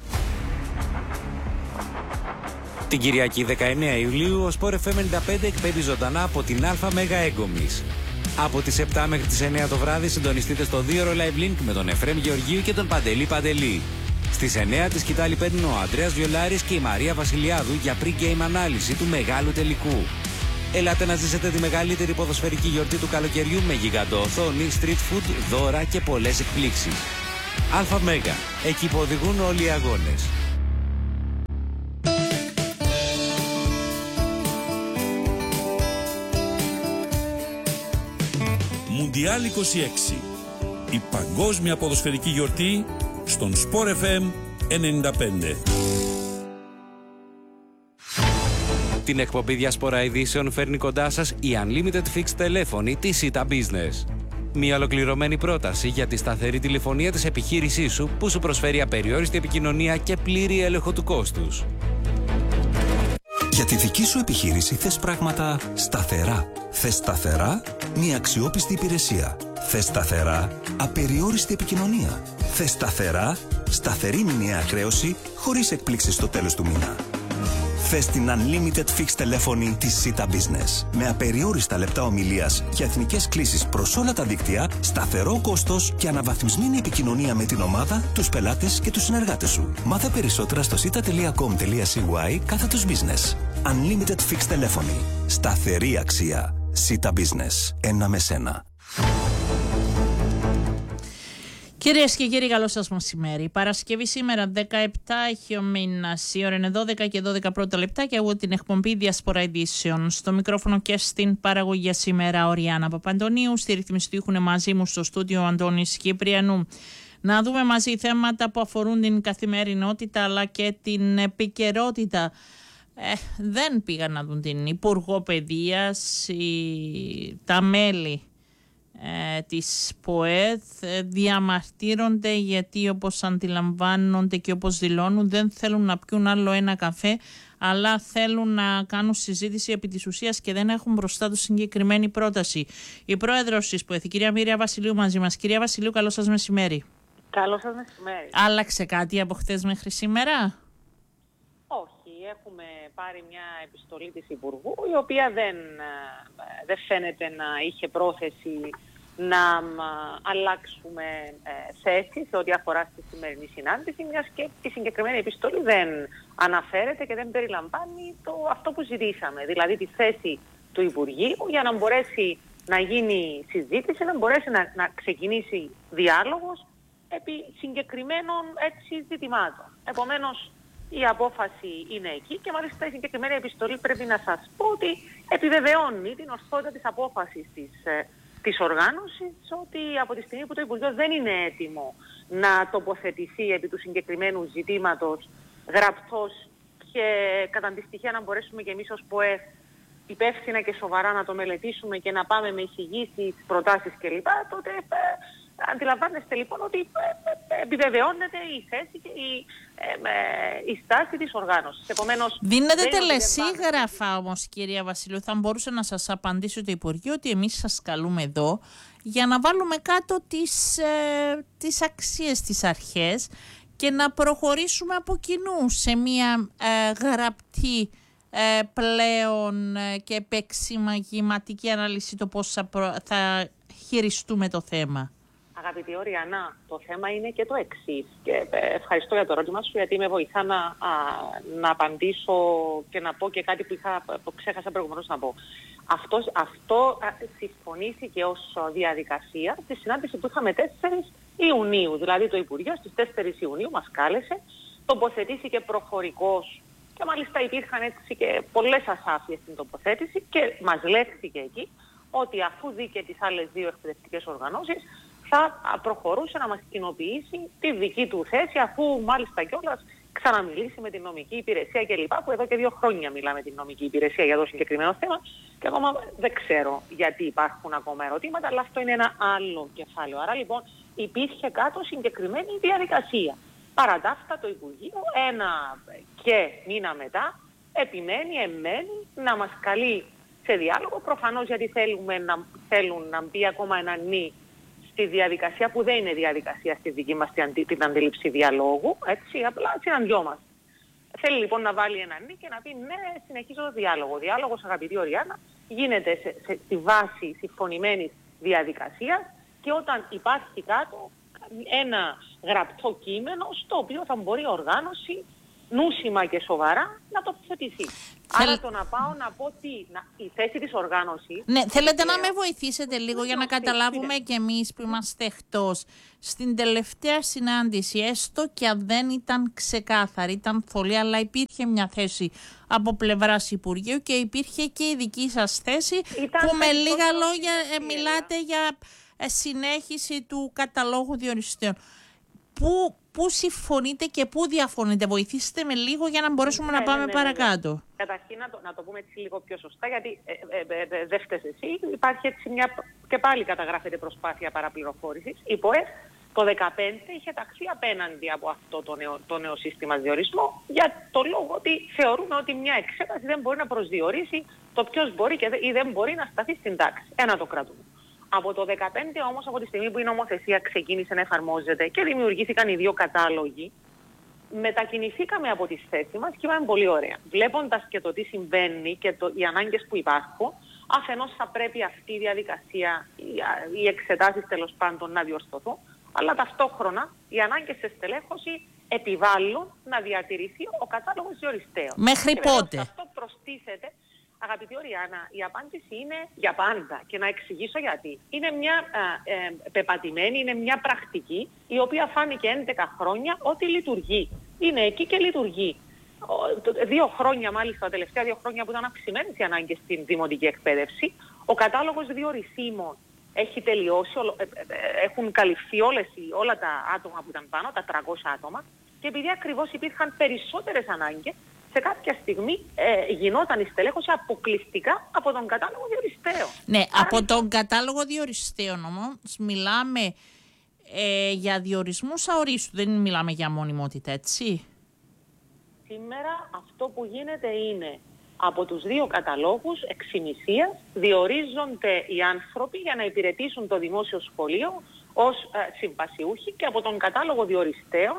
Την Κυριακή δεκαεννέα Ιουλίου ο Sport εφ εμ ενενήντα πέντε εκπέμπει ζωντανά από την Α Μέγα Έγκομης. Από τις επτά μέχρι τις εννέα το βράδυ συντονιστείτε στο δύο ώρο live link με τον Εφραίμ Γεωργίου και τον Παντελή Παντελή. Στις εννιά τη σκητάλη παίρνουν ο Ανδρέας Βιολάρης και η Μαρία Βασιλιάδου για pre-game ανάλυση του μεγάλου τελικού. Ελάτε να ζήσετε τη μεγαλύτερη ποδοσφαιρική γιορτή του καλοκαιριού με γιγαντοοθόνη, street food, δώρα και πολλές εκπλήξεις. Αλφα Μέγα, εκεί που οδηγούν όλοι οι αγώνες. Μουντιάλ είκοσι έξι. Η παγκόσμια ποδοσφαιρική γιορτή στον Sport εφ εμ ενενήντα πέντε. Την εκπομπή Διασπορά Ειδήσεων φέρνει κοντά σας η Unlimited Fixed τηλέφωνη της Sita Business. Μια ολοκληρωμένη πρόταση για τη σταθερή τηλεφωνία της επιχείρησής σου που σου προσφέρει απεριόριστη επικοινωνία και πλήρη έλεγχο του κόστους. Για τη δική σου επιχείρηση θες πράγματα σταθερά. Θες σταθερά μια αξιόπιστη υπηρεσία. Θες σταθερά απεριόριστη επικοινωνία. Θες σταθερά σταθερή μηνιαία χρέωση χωρίς εκπλήξεις στο τέλος του μήνα. Θες την Unlimited Fixed τηλέφωνη της Sita Business. Με απεριόριστα λεπτά ομιλίας για εθνικές κλήσεις προς όλα τα δίκτυα, σταθερό κόστος και αναβαθμισμένη επικοινωνία με την ομάδα, τους πελάτες και τους συνεργάτες σου. Μάθε περισσότερα στο sita τελεία com τελεία c y κάθετος business. Unlimited Fixed τηλέφωνη. Σταθερή αξία. Sita Business. Ένα με σένα. Κυρίες και κύριοι, καλό σας μεσημέρι. Παρασκευή σήμερα δεκαεπτά έχει ο μήνας, η ώρα είναι δώδεκα και δώδεκα πρώτα λεπτά και εγώ την εκπομπή Διασπορά Ειδήσεων. Στο μικρόφωνο και στην παραγωγή σήμερα ο Ριάννα Παπαντονίου, στη ρύθμιση του ήχου μαζί μου στο στούντιο ο Αντώνης Κυπριανού. Να δούμε μαζί θέματα που αφορούν την καθημερινότητα αλλά και την επικαιρότητα. Ε, δεν πήγαν να δουν την Υπουργό Παιδείας, η, τα μέλη Ε, της ΠΟΕΘ ε, διαμαρτύρονται γιατί όπως αντιλαμβάνονται και όπως δηλώνουν δεν θέλουν να πιούν άλλο ένα καφέ αλλά θέλουν να κάνουν συζήτηση επί της ουσίας και δεν έχουν μπροστά τους συγκεκριμένη πρόταση. Η πρόεδρος της ΠΟΕΘ, η κυρία Μύρια Βασιλείου μαζί μας. Κυρία Βασιλείου, καλό σας μεσημέρι. Καλό σας μεσημέρι. Άλλαξε κάτι από χτες μέχρι σήμερα? Όχι, έχουμε πάρει μια επιστολή της Υπουργού η οποία δεν, δεν φαίνεται να είχε πρόθεση να αλλάξουμε ε, θέση σε ό,τι αφορά στη σημερινή συνάντηση, μιας και η συγκεκριμένη επιστολή δεν αναφέρεται και δεν περιλαμβάνει το, αυτό που ζητήσαμε, δηλαδή τη θέση του Υπουργείου για να μπορέσει να γίνει συζήτηση, να μπορέσει να, να ξεκινήσει διάλογος επί συγκεκριμένων έτσι ζητημάτων. Επομένως, η απόφαση είναι εκεί και μάλιστα η συγκεκριμένη επιστολή πρέπει να σας πω ότι επιβεβαιώνει την ορθότητα της απόφασης της, ε, της οργάνωσης ότι από τη στιγμή που το Υπουργείο δεν είναι έτοιμο να τοποθετηθεί επί του συγκεκριμένου ζητήματος γραπτός και κατά τη στοιχεία να μπορέσουμε και εμείς ως ΠΟΕΘ υπεύθυνα και σοβαρά να το μελετήσουμε και να πάμε με εισηγήσεις, προτάσεις κλπ. Τότε ε, αντιλαμβάνεστε λοιπόν ότι ε, ε, επιβεβαιώνεται η θέση και η, ε, ε, η στάση της οργάνωσης. Επομένως, δίνετε τελεσίγραφα όμως, κυρία Βασιλείου, θα μπορούσε να σας απαντήσει το Υπουργείο ότι εμείς σας καλούμε εδώ για να βάλουμε κάτω τις, ε, τις αξίες, τις αρχές και να προχωρήσουμε από κοινού σε μια ε, γραπτή ε, πλέον ε, και επεξημαγηματική ανάλυση το πώς θα, προ, θα χειριστούμε το θέμα. Αγαπητή Οριανά, το θέμα είναι και το εξής και ευχαριστώ για το ερώτημα σου γιατί με βοηθά να, α, να απαντήσω και να πω και κάτι που, είχα, που ξέχασα προηγουμένως να πω. Αυτό, αυτό α, συμφωνήθηκε ως διαδικασία στη συνάντηση που είχαμε τέσσερις Ιουνίου, δηλαδή το Υπουργείο στις τέσσερις Ιουνίου μας κάλεσε, τοποθετήθηκε προφορικός και μάλιστα υπήρχαν έτσι και πολλές ασάφειες στην τοποθέτηση και μας λέχθηκε εκεί ότι αφού δει και τις άλλες δύο εκπαιδευτικές οργανώσεις θα προχωρούσε να μας κοινοποιήσει τη δική του θέση αφού μάλιστα κιόλας ξαναμιλήσει με την νομική υπηρεσία κλπ. Που εδώ και δύο χρόνια μιλάμε την νομική υπηρεσία για το συγκεκριμένο θέμα και ακόμα δεν ξέρω γιατί υπάρχουν ακόμα ερωτήματα, αλλά αυτό είναι ένα άλλο κεφάλαιο. Άρα λοιπόν υπήρχε κάτω συγκεκριμένη διαδικασία. Παρά τα αυτά το Υπουργείο ένα και μήνα μετά επιμένει, εμένει να μας καλεί σε διάλογο, προφανώς γιατί θέλουμε να, θέλουν να μπει ακόμα ένα νι στη διαδικασία που δεν είναι διαδικασία στη δική μας την, την αντίληψη διαλόγου, έτσι, απλά συναντιόμαστε. Θέλει λοιπόν να βάλει ένα νι και να πει ναι, συνεχίζω το διάλογο. Ο διάλογος, αγαπητή Οριάννα, γίνεται σε, σε, στη βάση συμφωνημένης διαδικασίας και όταν υπάρχει κάτω ένα γραπτό κείμενο στο οποίο θα μπορεί η οργάνωση νούσιμα και σοβαρά να τοποθετηθεί. Θέλ... Άρα το να πάω να πω τι, να, η θέση της οργάνωσης... Ναι, θέλετε να με βοηθήσετε λίγο για να καταλάβουμε κι εμείς που είμαστε εκτός. Στην τελευταία συνάντηση, έστω και αν δεν ήταν ξεκάθαρη, ήταν θολή, αλλά υπήρχε μια θέση από πλευράς Υπουργείου και υπήρχε και η δική σας θέση, ήταν που με λίγα λόγια ε, μιλάτε για ε, συνέχιση του καταλόγου διοριστέων. Πού, πού συμφωνείτε και πού διαφωνείτε? Βοηθήστε με λίγο για να μπορέσουμε ναι, να πάμε ναι, ναι, παρακάτω. Ναι. Καταρχήν να το, να το πούμε έτσι λίγο πιο σωστά, γιατί ε, ε, ε, ε, δεν φταίς εσύ. Υπάρχει έτσι μια, και πάλι καταγράφεται προσπάθεια παραπληροφόρησης. Η ΠΟΕΦ το δύο χιλιάδες δεκαπέντε είχε ταχθεί απέναντι από αυτό το νέο, το νέο σύστημα διορισμού, για το λόγο ότι θεωρούμε ότι μια εξέταση δεν μπορεί να προσδιορίσει το ποιος μπορεί και, ή δεν μπορεί να σταθεί στην τάξη. Ένα το κρατούμε. Από το δύο χιλιάδες δεκαπέντε όμως, από τη στιγμή που η νομοθεσία ξεκίνησε να εφαρμόζεται και δημιουργήθηκαν οι δύο κατάλογοι, μετακινηθήκαμε από τη θέση μας και είπαμε πολύ ωραία. Βλέποντας και το τι συμβαίνει και το, οι ανάγκες που υπάρχουν, αφενός θα πρέπει αυτή η διαδικασία, οι, οι εξετάσεις τέλος πάντων να διορθωθούν, αλλά ταυτόχρονα οι ανάγκες σε στελέχωση επιβάλλουν να διατηρηθεί ο κατάλογος διοριστέων. Μέχρι και πότε? Αυτό προστίθεται. Αγαπητή Οριάννα, η απάντηση είναι για πάντα και να εξηγήσω γιατί. Είναι μια ε, ε, πεπατημένη, είναι μια πρακτική η οποία φάνηκε έντεκα χρόνια ότι λειτουργεί. Είναι εκεί και λειτουργεί. Δύο χρόνια μάλιστα, τα τελευταία δύο χρόνια που ήταν αυξημένες οι ανάγκες στην δημοτική εκπαίδευση, ο κατάλογος διορισίμων έχει τελειώσει, έχουν καλυφθεί όλες, όλα τα άτομα που ήταν πάνω, τα τριακόσια άτομα, και επειδή ακριβώς υπήρχαν περισσότερες ανάγκες, σε κάποια στιγμή ε, γινόταν η στελέχωση αποκλειστικά από τον κατάλογο διοριστέων. Ναι, Άρα... από τον κατάλογο διοριστέων όμως μιλάμε ε, για διορισμούς αορίστου, δεν μιλάμε για μονιμότητα, έτσι. Σήμερα αυτό που γίνεται είναι από τους δύο καταλόγους εξημισίας διορίζονται οι άνθρωποι για να υπηρετήσουν το δημόσιο σχολείο ως ε, συμβασιούχοι, και από τον κατάλογο διοριστέων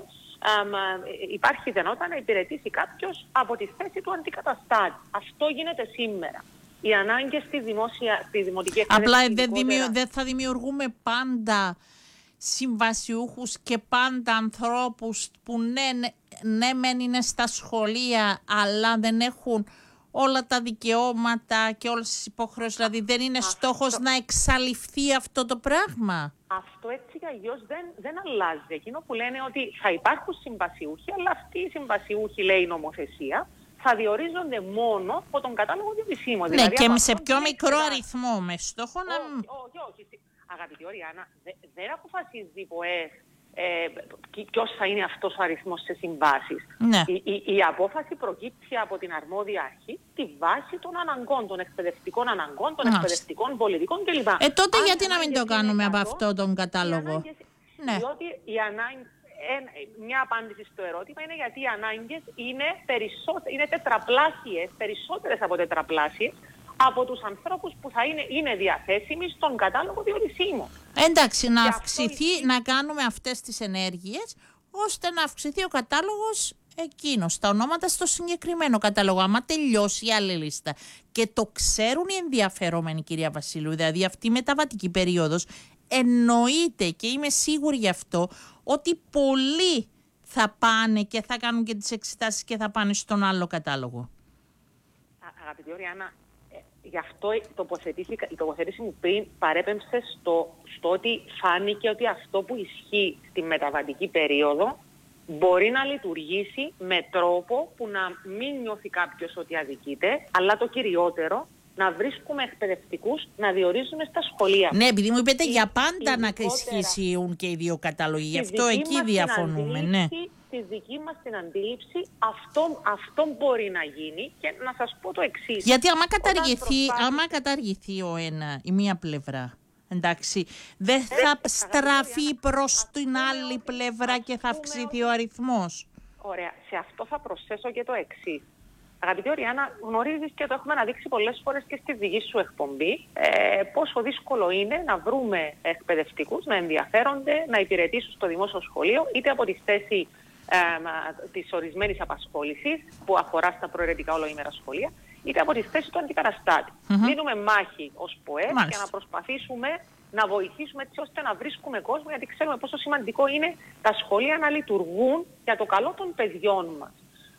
ε, υπάρχει δυνατότητα να υπηρετήσει κάποιος από τη θέση του αντικαταστάτη. Αυτό γίνεται σήμερα. Οι ανάγκες στη, δημόσια, στη δημοτική εκπαίδευση... Απλά δεν δημιου, δε θα δημιουργούμε πάντα συμβασιούχους και πάντα ανθρώπους που ναι, ναι, ναι μεν είναι στα σχολεία αλλά δεν έχουν όλα τα δικαιώματα και όλες τις υποχρεώσεις. Δηλαδή δεν είναι αυτό... στόχος να εξαλειφθεί αυτό το πράγμα. Αυτό έτσι κι αλλιώς δεν, δεν αλλάζει. Εκείνο που λένε ότι θα υπάρχουν συμβασιούχοι, αλλά αυτοί οι συμβασιούχοι, λέει η νομοθεσία, θα διορίζονται μόνο από τον κατάλογο διορισίμων. Ναι, δηλαδή, και σε πιο μικρό αριθμό, με στόχο να... Όχι, όχι, όχι. Αγαπητή Οριάννα, δε, δεν αποφασίζει η ΠΟΕΦ ε, ποιος θα είναι αυτός ο αριθμός σε συμβάσεις. Ναι. Η, η, η απόφαση προκύπτει από την αρμόδια αρχή τη βάση των αναγκών, των εκπαιδευτικών αναγκών, των Μάλιστα. εκπαιδευτικών πολιτικών κλπ. Ε, τότε Αν γιατί να μην το κάνουμε από αυτό τον κατάλογο. Ανάγκες, ναι. Διότι οι ανάγκες, μια απάντηση στο ερώτημα είναι γιατί οι ανάγκες είναι, είναι τετραπλάσιες, περισσότερες από τετραπλάσιες, από τους ανθρώπους που θα είναι, είναι διαθέσιμοι στον κατάλογο διορισίμων. Εντάξει, να αυξηθεί, να κάνουμε αυτές τις ενέργειες, ώστε να αυξηθεί ο κατάλογος εκείνος, τα ονόματα στο συγκεκριμένο κατάλογο. Άμα τελειώσει η άλλη λίστα και το ξέρουν οι ενδιαφερόμενοι, κυρία Βασίλου, δηλαδή αυτή η μεταβατική περίοδος, εννοείται και είμαι σίγουρη γι' αυτό, ότι πολλοί θα πάνε και θα κάνουν και τις εξετάσεις και θα πάνε στον άλλο κατάλογο. Αγαπητή Οριάννα, γι' αυτό η τοποθέτηση μου πριν παρέπεμψε στο, στο ότι φάνηκε ότι αυτό που ισχύει στη μεταβατική περίοδο μπορεί να λειτουργήσει με τρόπο που να μην νιώθει κάποιος ότι αδικείται, αλλά το κυριότερο, να βρίσκουμε εκπαιδευτικούς να διορίζουμε στα σχολεία. Ναι, επειδή μου είπετε η, για πάντα να ισχύσουν και οι δύο κατάλογοι, γι' αυτό εκεί διαφωνούμε. Ναι. Στη δική μας την αντίληψη αυτό, αυτό μπορεί να γίνει, και να σας πω το εξής. Γιατί άμα καταργηθεί, προσπάθει... άμα καταργηθεί ο ένα, η μία πλευρά, εντάξει, δεν θα ε, στραφεί προς την άλλη πλευρά και θα αυξηθεί ο αριθμός. Ωραία, σε αυτό θα προσθέσω και το εξής. Αγαπητή Οριάννα, γνωρίζεις και το έχουμε αναδείξει πολλές φορές και στη δική σου εκπομπή, ε, πόσο δύσκολο είναι να βρούμε εκπαιδευτικούς να ενδιαφέρονται να υπηρετήσουν στο δημόσιο σχολείο, είτε από τη θέση ε, της ορισμένης απασχόλησης που αφορά στα προαιρετικά ολοήμερα σχολεία, είτε από τη θέση του αντικαταστάτη. Mm-hmm. Δίνουμε μάχη ως ΠΟΕ για να προσπαθήσουμε να βοηθήσουμε έτσι ώστε να βρίσκουμε κόσμο, γιατί ξέρουμε πόσο σημαντικό είναι τα σχολεία να λειτουργούν για το καλό των παιδιών μας.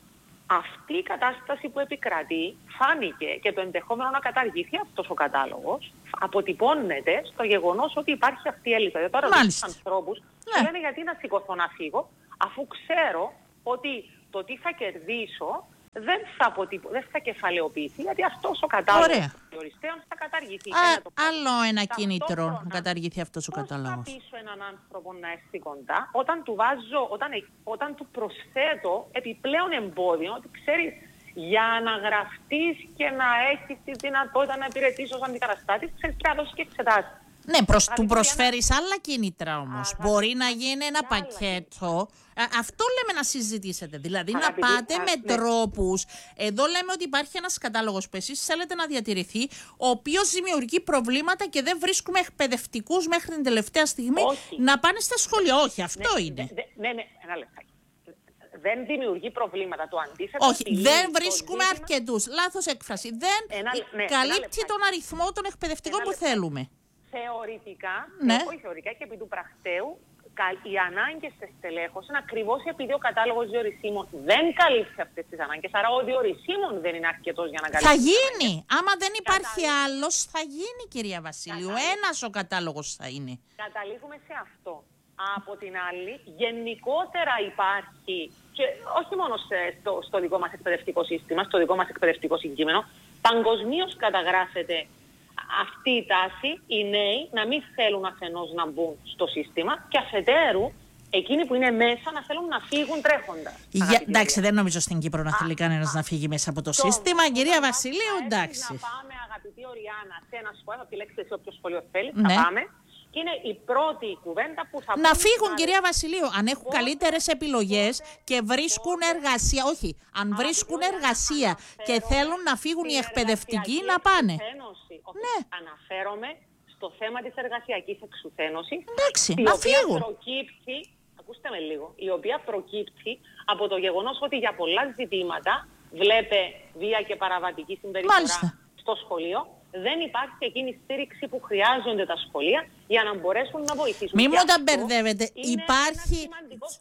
Αυτή η κατάσταση που επικρατεί φάνηκε και το ενδεχόμενο να καταργηθεί αυτός ο κατάλογος αποτυπώνεται στο γεγονός ότι υπάρχει αυτή η έλλειψη. Δηλαδή τώρα τους ανθρώπους ναι. λένε γιατί να σηκωθώ να φύγω, αφού ξέρω ότι το τι θα κερδίσω δεν θα, αποτυπω... δεν θα κεφαλαιοποιηθεί, γιατί αυτός ο κατάλογος των διοριστέων θα καταργηθεί. Α, το... Άλλο ένα κίνητρο να καταργηθεί αυτός ο κατάλογος. Πώς θα πείσω έναν άνθρωπο να έρθει κοντά, όταν του βάζω, όταν, όταν του προσθέτω επιπλέον εμπόδιο, ότι ξέρεις, για να γραφτείς και να έχεις τη δυνατότητα να υπηρετήσεις ως αντικαταστάτης, ξέρεις, πρέπει να δώσεις και εξετάσεις. Ναι, προς, του προσφέρεις άλλα κίνητρα όμως. Αγα... Μπορεί να γίνει ένα πακέτο. Α, αυτό λέμε να συζητήσετε. Δηλαδή Αγαπητή, να πάτε α, με ναι. τρόπους. Εδώ λέμε ότι υπάρχει ένας κατάλογος που εσείς θέλετε να διατηρηθεί, ο οποίος δημιουργεί προβλήματα και δεν βρίσκουμε εκπαιδευτικούς μέχρι την τελευταία στιγμή Όχι. να πάνε στα σχολεία. Όχι, αυτό ναι, είναι. Ναι, ναι, ναι, ένα λεπτάκι. Δεν δημιουργεί προβλήματα, το αντίθετο. Όχι, δεν βρίσκουμε ζήτημα... αρκετούς. Λάθος έκφραση. Δεν ένα, ναι, καλύπτει τον αριθμό των εκπαιδευτικών που θέλουμε. Θεωρητικά, ναι. όχι θεωρητικά και επί του πρακτέου, οι ανάγκες της στελέχωσης είναι ακριβώς επειδή ο κατάλογος διορισίμων δεν καλύπτει αυτές τις ανάγκες. Άρα ο διορισίμων δεν είναι αρκετός για να καλύψει. Θα γίνει. Άμα δεν υπάρχει Καταλή... άλλος, θα γίνει, κυρία Βασίλειου. Καταλή... Ένας ο κατάλογος θα είναι. Καταλήγουμε σε αυτό. Από την άλλη, γενικότερα υπάρχει, και όχι μόνο στο, στο δικό μας εκπαιδευτικό σύστημα, στο δικό μας εκπαιδευτικό συγκείμενο, παγκοσμίως καταγράφεται αυτή η τάση, οι νέοι να μην θέλουν αφενός να μπουν στο σύστημα και αφετέρου εκείνοι που είναι μέσα να θέλουν να φύγουν τρέχοντας. Για, εντάξει, δεν νομίζω στην Κύπρο να θέλει κανένας να φύγει μέσα από το, το σύστημα. Το κυρία Βασιλείου, εντάξει. Να πάμε, αγαπητή Οριάννα, σε ένα σχολείο, θα επιλέξετε σε όποιο σχολείο θέλει, ναι. θα πάμε. Και είναι η πρώτη κουβέντα που θα να φύγουν, κυρία Βασιλείου, αν έχουν καλύτερες επιλογές και βρίσκουν εργασία. Όχι, αν βρίσκουν εργασία και θέλουν να φύγουν οι εκπαιδευτικοί, να πάνε. Ναι. Αναφέρομαι στο θέμα της εργασιακής εξουθένωσης. Εντάξει, η να οποία φύγουν. Προκύπτει, ακούστε με λίγο, η οποία προκύπτει από το γεγονός ότι για πολλά ζητήματα, βλέπε βία και παραβατική συμπεριφορά Μάλιστα. στο σχολείο, δεν υπάρχει εκείνη η στήριξη που χρειάζονται τα σχολεία για να μπορέσουν να βοηθήσουν. Μην μου τα μπερδεύετε. Υπάρχει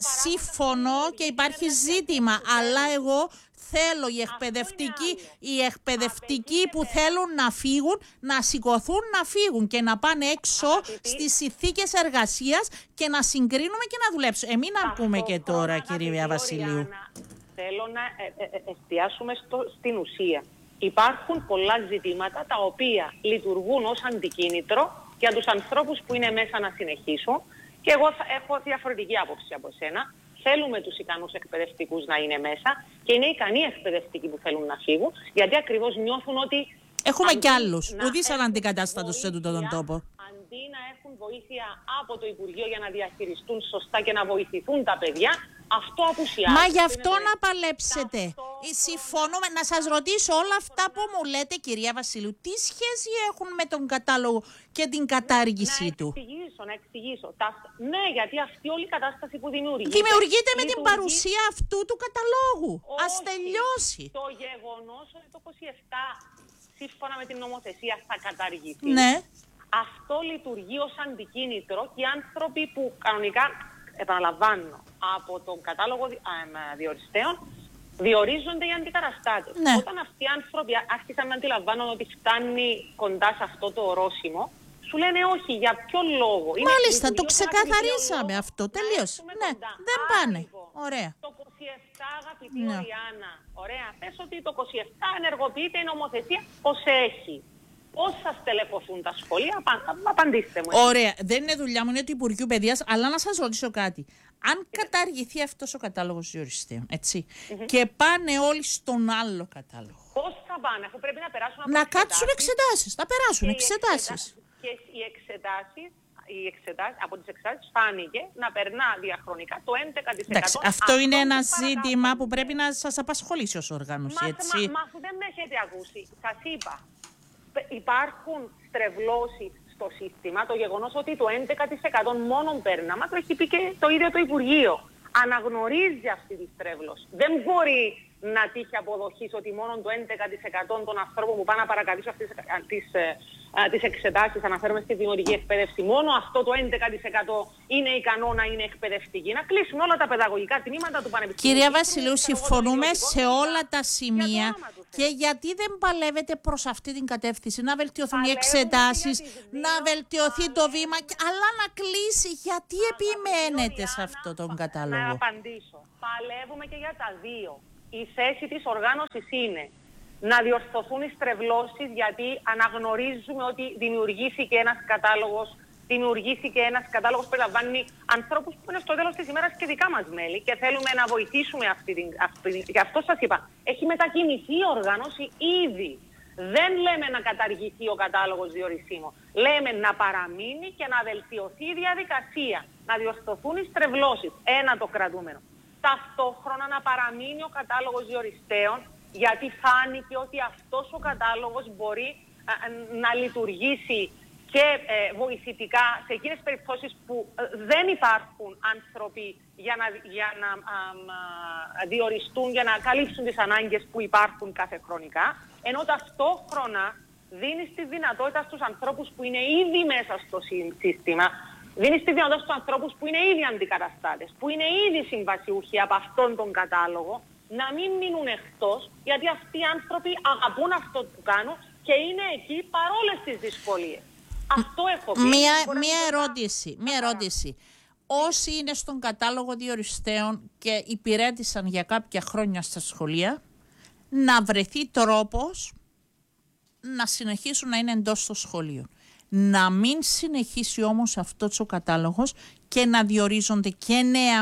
σύμφωνο και υπάρχει ζήτημα, αλλά εγώ θέλω οι εκπαιδευτικοί, οι εκπαιδευτικοί που θέλουν να φύγουν, να σηκωθούν να φύγουν και να πάνε έξω Αγαπητή. στις συνθήκες εργασίας και να συγκρίνουμε και να δουλέψουν. Εμείς να πούμε και τώρα, κυρία Βασιλείου. Θέλω να ε, ε, εστιάσουμε στο, στην ουσία. Υπάρχουν πολλά ζητήματα τα οποία λειτουργούν ως αντικίνητρο για τους ανθρώπους που είναι μέσα να συνεχίσουν και εγώ θα έχω διαφορετική άποψη από εσένα. Θέλουμε τους ικανούς εκπαιδευτικούς να είναι μέσα και είναι ικανοί εκπαιδευτικοί που θέλουν να φύγουν, γιατί ακριβώς νιώθουν ότι... Έχουμε κι άλλους, ουδής αναντικατάστατος σε τούτο τον τόπο. Αντί να έχουν βοήθεια από το Υπουργείο για να διαχειριστούν σωστά και να βοηθηθούν τα παιδιά, αυτό απουσιάζει. Μα γι' αυτό να παλέψετε. Αυτό... Συμφωνούμε. Να σας ρωτήσω όλα αυτά που μου λέτε, κυρία Βασιλείου, τι σχέση έχουν με τον κατάλογο και την κατάργησή του. Να εξηγήσω, να εξηγήσω. Τα... Ναι, γιατί αυτή όλη η κατάσταση που δημιουργείται... Δημιουργείται με την παρουσία αυτού του καταλόγου. Όχι. Ας τελειώσει. Το γεγονός ότι το είκοσι επτά, σύμφωνα με την νομοθεσία, θα καταργηθεί. Ναι. Αυτό λειτουργεί ως αντικίνητρο και οι άνθρωποι που κανονικά, επαναλαμβάνω, από τον κατάλογο διοριστέων, διορίζονται οι αντικαταστάτες. Ναι. Όταν αυτοί οι άνθρωποι άρχισαν να αντιλαμβάνουν ότι φτάνει κοντά σε αυτό το ορόσημο, σου λένε όχι, για ποιο λόγο. Μάλιστα, το ξεκαθαρίσαμε αυτό, τελείως. Ναι, δεν Άρα, πάνε. Λοιπόν, ωραία. Το είκοσι επτά, αγαπητή ναι. Οριάννα, ωραία, πες ότι το είκοσι επτά ενεργοποιείται η νομοθεσία ως έχει. Πώς θα στελεχωθούν τα σχολεία, απαντήστε μου. Ωραία, δεν είναι δουλειά μου, είναι του Υπουργείου Παιδείας, αλλά να σας ρωτήσω κάτι. Αν καταργηθεί αυτός ο κατάλογος διοριστέων, έτσι, mm-hmm. και πάνε όλοι στον άλλο κατάλογο. Πώς θα πάνε, αφού πρέπει να περάσουν από να κάτσουν εξετάσεις, να περάσουν εξετάσεις. Και οι εξετάσεις, οι εξετάσεις, από τις εξετάσεις φάνηκε να περνά διαχρονικά το έντεκα τοις εκατό. Εντάξει, αυτό είναι ένα ζήτημα που πρέπει να σας απασχολήσει ως οργάνωση, μα, έτσι. Μα, μα αφού δεν με έχετε ακούσει, σας είπα. Υπάρχουν στρεβλώσεις στο σύστημα, το γεγονός ότι το έντεκα τοις εκατό μόνο πέρναμα, το έχει πει και το ίδιο το Υπουργείο. Αναγνωρίζει αυτή τη στρέβλωση. Δεν μπορεί να τύχει αποδοχής ότι μόνο το έντεκα τοις εκατό των ανθρώπων που πάνε να παρακαλύψουν αυτές τις, τις εξετάσεις, αναφέρομαι στη δημοτική εκπαίδευση, μόνο αυτό το έντεκα τοις εκατό είναι ικανό να είναι εκπαιδευτική. Να κλείσουν όλα τα παιδαγωγικά τμήματα του Πανεπιστημίου. Κυρία Βασιλείου, συμφωνούμε σε όλα τα σημεία. Και γιατί δεν παλεύετε προς αυτή την κατεύθυνση, να βελτιωθούν οι εξετάσεις, να βελτιωθεί το βήμα, αλλά να κλείσει. Γιατί επιμένετε σε αυτό τον κατάλογο? Να απαντήσω. Παλεύουμε και για τα δύο. Η θέση της οργάνωσης είναι να διορθωθούν οι στρεβλώσεις, γιατί αναγνωρίζουμε ότι δημιουργήθηκε ένας κατάλογος, δημιουργήθηκε ένας κατάλογος που περιλαμβάνει ανθρώπους που είναι στο τέλος της ημέρας και δικά μας μέλη και θέλουμε να βοηθήσουμε αυτή την... Αυτή, γι' αυτό σας είπα, έχει μετακινηθεί η οργάνωση ήδη. Δεν λέμε να καταργηθεί ο κατάλογος διορισίμων. Λέμε να παραμείνει και να βελτιωθεί η διαδικασία, να διορθωθούν οι στρεβλώσεις. Ένα το κρατούμενο. Ταυτόχρονα να παραμείνει ο κατάλογος διοριστέων, γιατί φάνηκε ότι αυτός ο κατάλογος μπορεί α, να λειτουργήσει και ε, βοηθητικά σε εκείνες τις περιπτώσεις που ε, δεν υπάρχουν άνθρωποι για να, για να α, α, διοριστούν, για να καλύψουν τις ανάγκες που υπάρχουν κάθε χρονικά, ενώ ταυτόχρονα δίνει τη δυνατότητα στους ανθρώπους που είναι ήδη μέσα στο σύστημα, δίνει τη δυνατότητα στους ανθρώπους που είναι ήδη αντικαταστάτες, που είναι ήδη συμβασιούχοι από αυτόν τον κατάλογο, να μην μείνουν εκτός, γιατί αυτοί οι άνθρωποι αγαπούν αυτό που κάνουν και είναι εκεί παρόλες τις δυσκολίες. Αυτό έχω πει. Μία, μία ερώτηση. Μία ερώτηση. Όσοι είναι στον κατάλογο διοριστέων και υπηρέτησαν για κάποια χρόνια στα σχολεία, να βρεθεί τρόπος να συνεχίσουν να είναι εντός των σχολείων. Να μην συνεχίσει όμως αυτός ο κατάλογος και να διορίζονται και νέα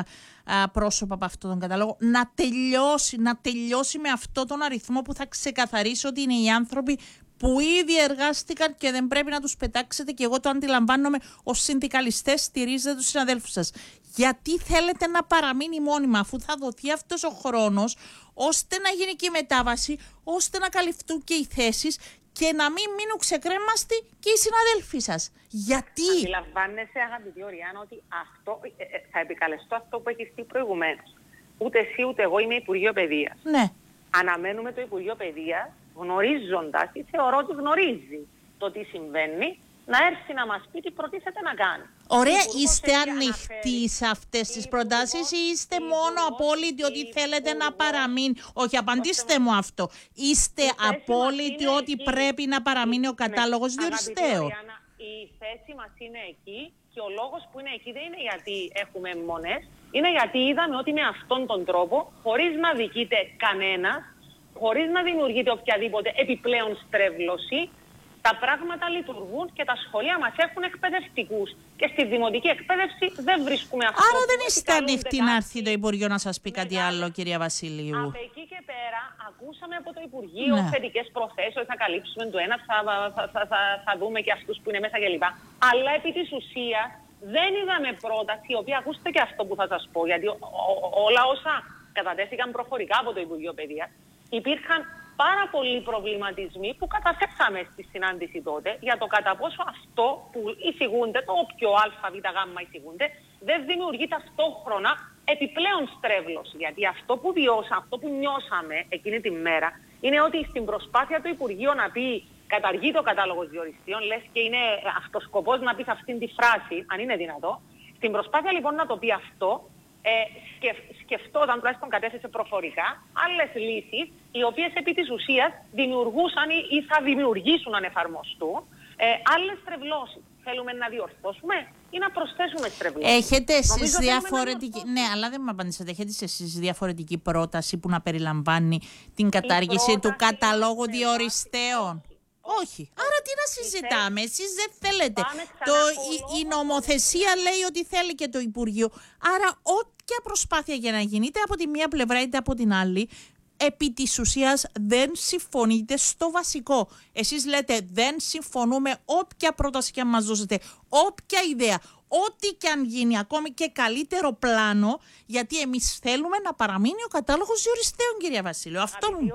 α, πρόσωπα από αυτόν τον κατάλογο, να τελειώσει, να τελειώσει με αυτόν τον αριθμό που θα ξεκαθαρίσει ότι είναι οι άνθρωποι που ήδη εργάστηκαν και δεν πρέπει να τους πετάξετε, και εγώ το αντιλαμβάνομαι ως συνδικαλιστές, στηρίζετε τους συναδέλφους σας. Γιατί θέλετε να παραμείνει μόνιμα, αφού θα δοθεί αυτός ο χρόνος ώστε να γίνει και η μετάβαση, ώστε να καλυφθούν και οι θέσεις και να μην μείνουν ξεκρέμαστοι και οι συναδέλφοι σας? Γιατί? Αντιλαμβάνεσαι, αγαπητή Οριάννα, ότι αυτό, ε, ε, θα επικαλεστώ αυτό που έχεις πει προηγουμένως. Ούτε εσύ ούτε εγώ είμαι Υπουργείο Παιδείας. Ναι. Αναμένουμε το Υπουργείο Παιδείας, γνωρίζοντας ή θεωρώ ότι γνωρίζει το τι συμβαίνει, να έρθει να μας πει τι προτίθεται να κάνει. Ωραία, είστε ανοιχτοί σε αυτές τις προτάσεις ή είστε μόνο απόλυτοι ότι θέλετε να παραμείνει? Όχι, απαντήστε μου αυτό. Είστε απόλυτοι ότι πρέπει να παραμείνει ο κατάλογος διοριστέων? Η θέση μας είναι εκεί και ο λόγος που είναι εκεί δεν είναι γιατί έχουμε μονές, είναι γιατί είδαμε ότι με αυτόν τον τρόπο, χωρίς να δικείται κανένας, χωρίς να δημιουργείται οποιαδήποτε επιπλέον στρέβλωση, τα πράγματα λειτουργούν και τα σχολεία μας έχουν εκπαιδευτικούς. Και στη δημοτική εκπαίδευση δεν βρίσκουμε αυτό. Άρα δεν είστε ανοιχτοί να έρθει το Υπουργείο να σας πει κάτι μεγάλη... άλλο, κυρία Βασιλείου? Από εκεί και πέρα ακούσαμε από το Υπουργείο ναι. θετικές προθέσεις ότι θα καλύψουμε το ένα, θα, θα, θα, θα, θα δούμε και αυτούς που είναι μέσα κλπ. Αλλά επί της ουσίας δεν είδαμε πρόταση, η οποία, ακούστε και αυτό που θα σας πω, γιατί ό, ό, όλα όσα κατατέθηκαν προφορικά από το Υπουργείο Παιδείας, υπήρχαν πάρα πολλοί προβληματισμοί που καταθέσαμε στη συνάντηση τότε για το κατά πόσο αυτό που εισηγούνται, το όποιο α, β, γ εισηγούνται, δεν δημιουργεί ταυτόχρονα επιπλέον στρέβλωση. Γιατί αυτό που βιώσαμε, αυτό που νιώσαμε εκείνη τη μέρα, είναι ότι στην προσπάθεια του Υπουργείου να πει καταργεί το κατάλογο διοριστείων, λες και είναι αυτός σκοπός να πεις αυτήν τη φράση, αν είναι δυνατό. Στην προσπάθεια λοιπόν να το πει αυτό, Ε, σκεφ, σκεφτόταν, τουλάχιστον κατέθεσε προφορικά, άλλες λύσεις, οι οποίες επί της ουσίας δημιουργούσαν ή, ή θα δημιουργήσουν αν εφαρμοστούν ε, άλλες στρεβλώσεις. Θέλουμε να διορθώσουμε ή να προσθέσουμε στρεβλώσεις? Έχετε εσείς διαφορετική... Ναι, αλλά δεν μου απαντήσατε. Έχετε εσείς διαφορετική πρόταση που να περιλαμβάνει την κατάργηση του καταλόγου διοριστέων? Όχι. Άρα τι να συζητάμε, εσείς δεν θέλετε. Το, η, η νομοθεσία λέει ότι θέλει και το Υπουργείο. Άρα όποια προσπάθεια για να γίνει, είτε από τη μία πλευρά είτε από την άλλη, επί της ουσίας δεν συμφωνείτε στο βασικό. Εσείς λέτε δεν συμφωνούμε όποια πρόταση και αν μας δώσετε, όποια ιδέα, ό,τι και αν γίνει, ακόμη και καλύτερο πλάνο, γιατί εμείς θέλουμε να παραμείνει ο κατάλογος διοριστέων, κυρία Βασίλειο. Αυτό μου...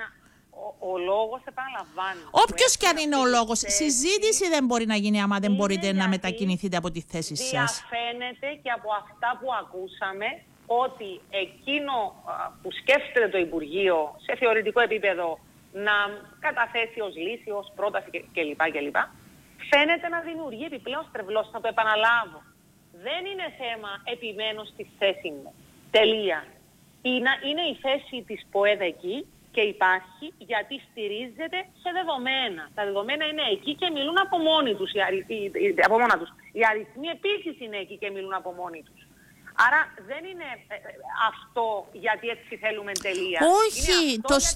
Ο, ο λόγος, επαναλαμβάνω. Όποιος και αν είναι ο λόγος, συζήτηση δεν μπορεί να γίνει άμα δεν μπορείτε να μετακινηθείτε από τη θέση σας. Διαφαίνεται και από αυτά που ακούσαμε ότι εκείνο που σκέφτεται το Υπουργείο σε θεωρητικό επίπεδο να καταθέσει ως λύση, ως πρόταση κλπ. κλπ. Φαίνεται να δημιουργεί επιπλέον στρεβλώσεις. Θα το επαναλάβω. Δεν είναι θέμα επιμένω στη θέση μου. Τελεία. Είναι, είναι η θέση της ΠΟΕΔ εκεί και υπάρχει γιατί στηρίζεται σε δεδομένα. Τα δεδομένα είναι εκεί και μιλούν από μόνοι τους. Οι, αρι... από μόνα τους. Οι αριθμοί επίσης είναι εκεί και μιλούν από μόνοι τους. Άρα δεν είναι αυτό γιατί έτσι θέλουμε τελεία. Όχι, είναι αυτό το γιατί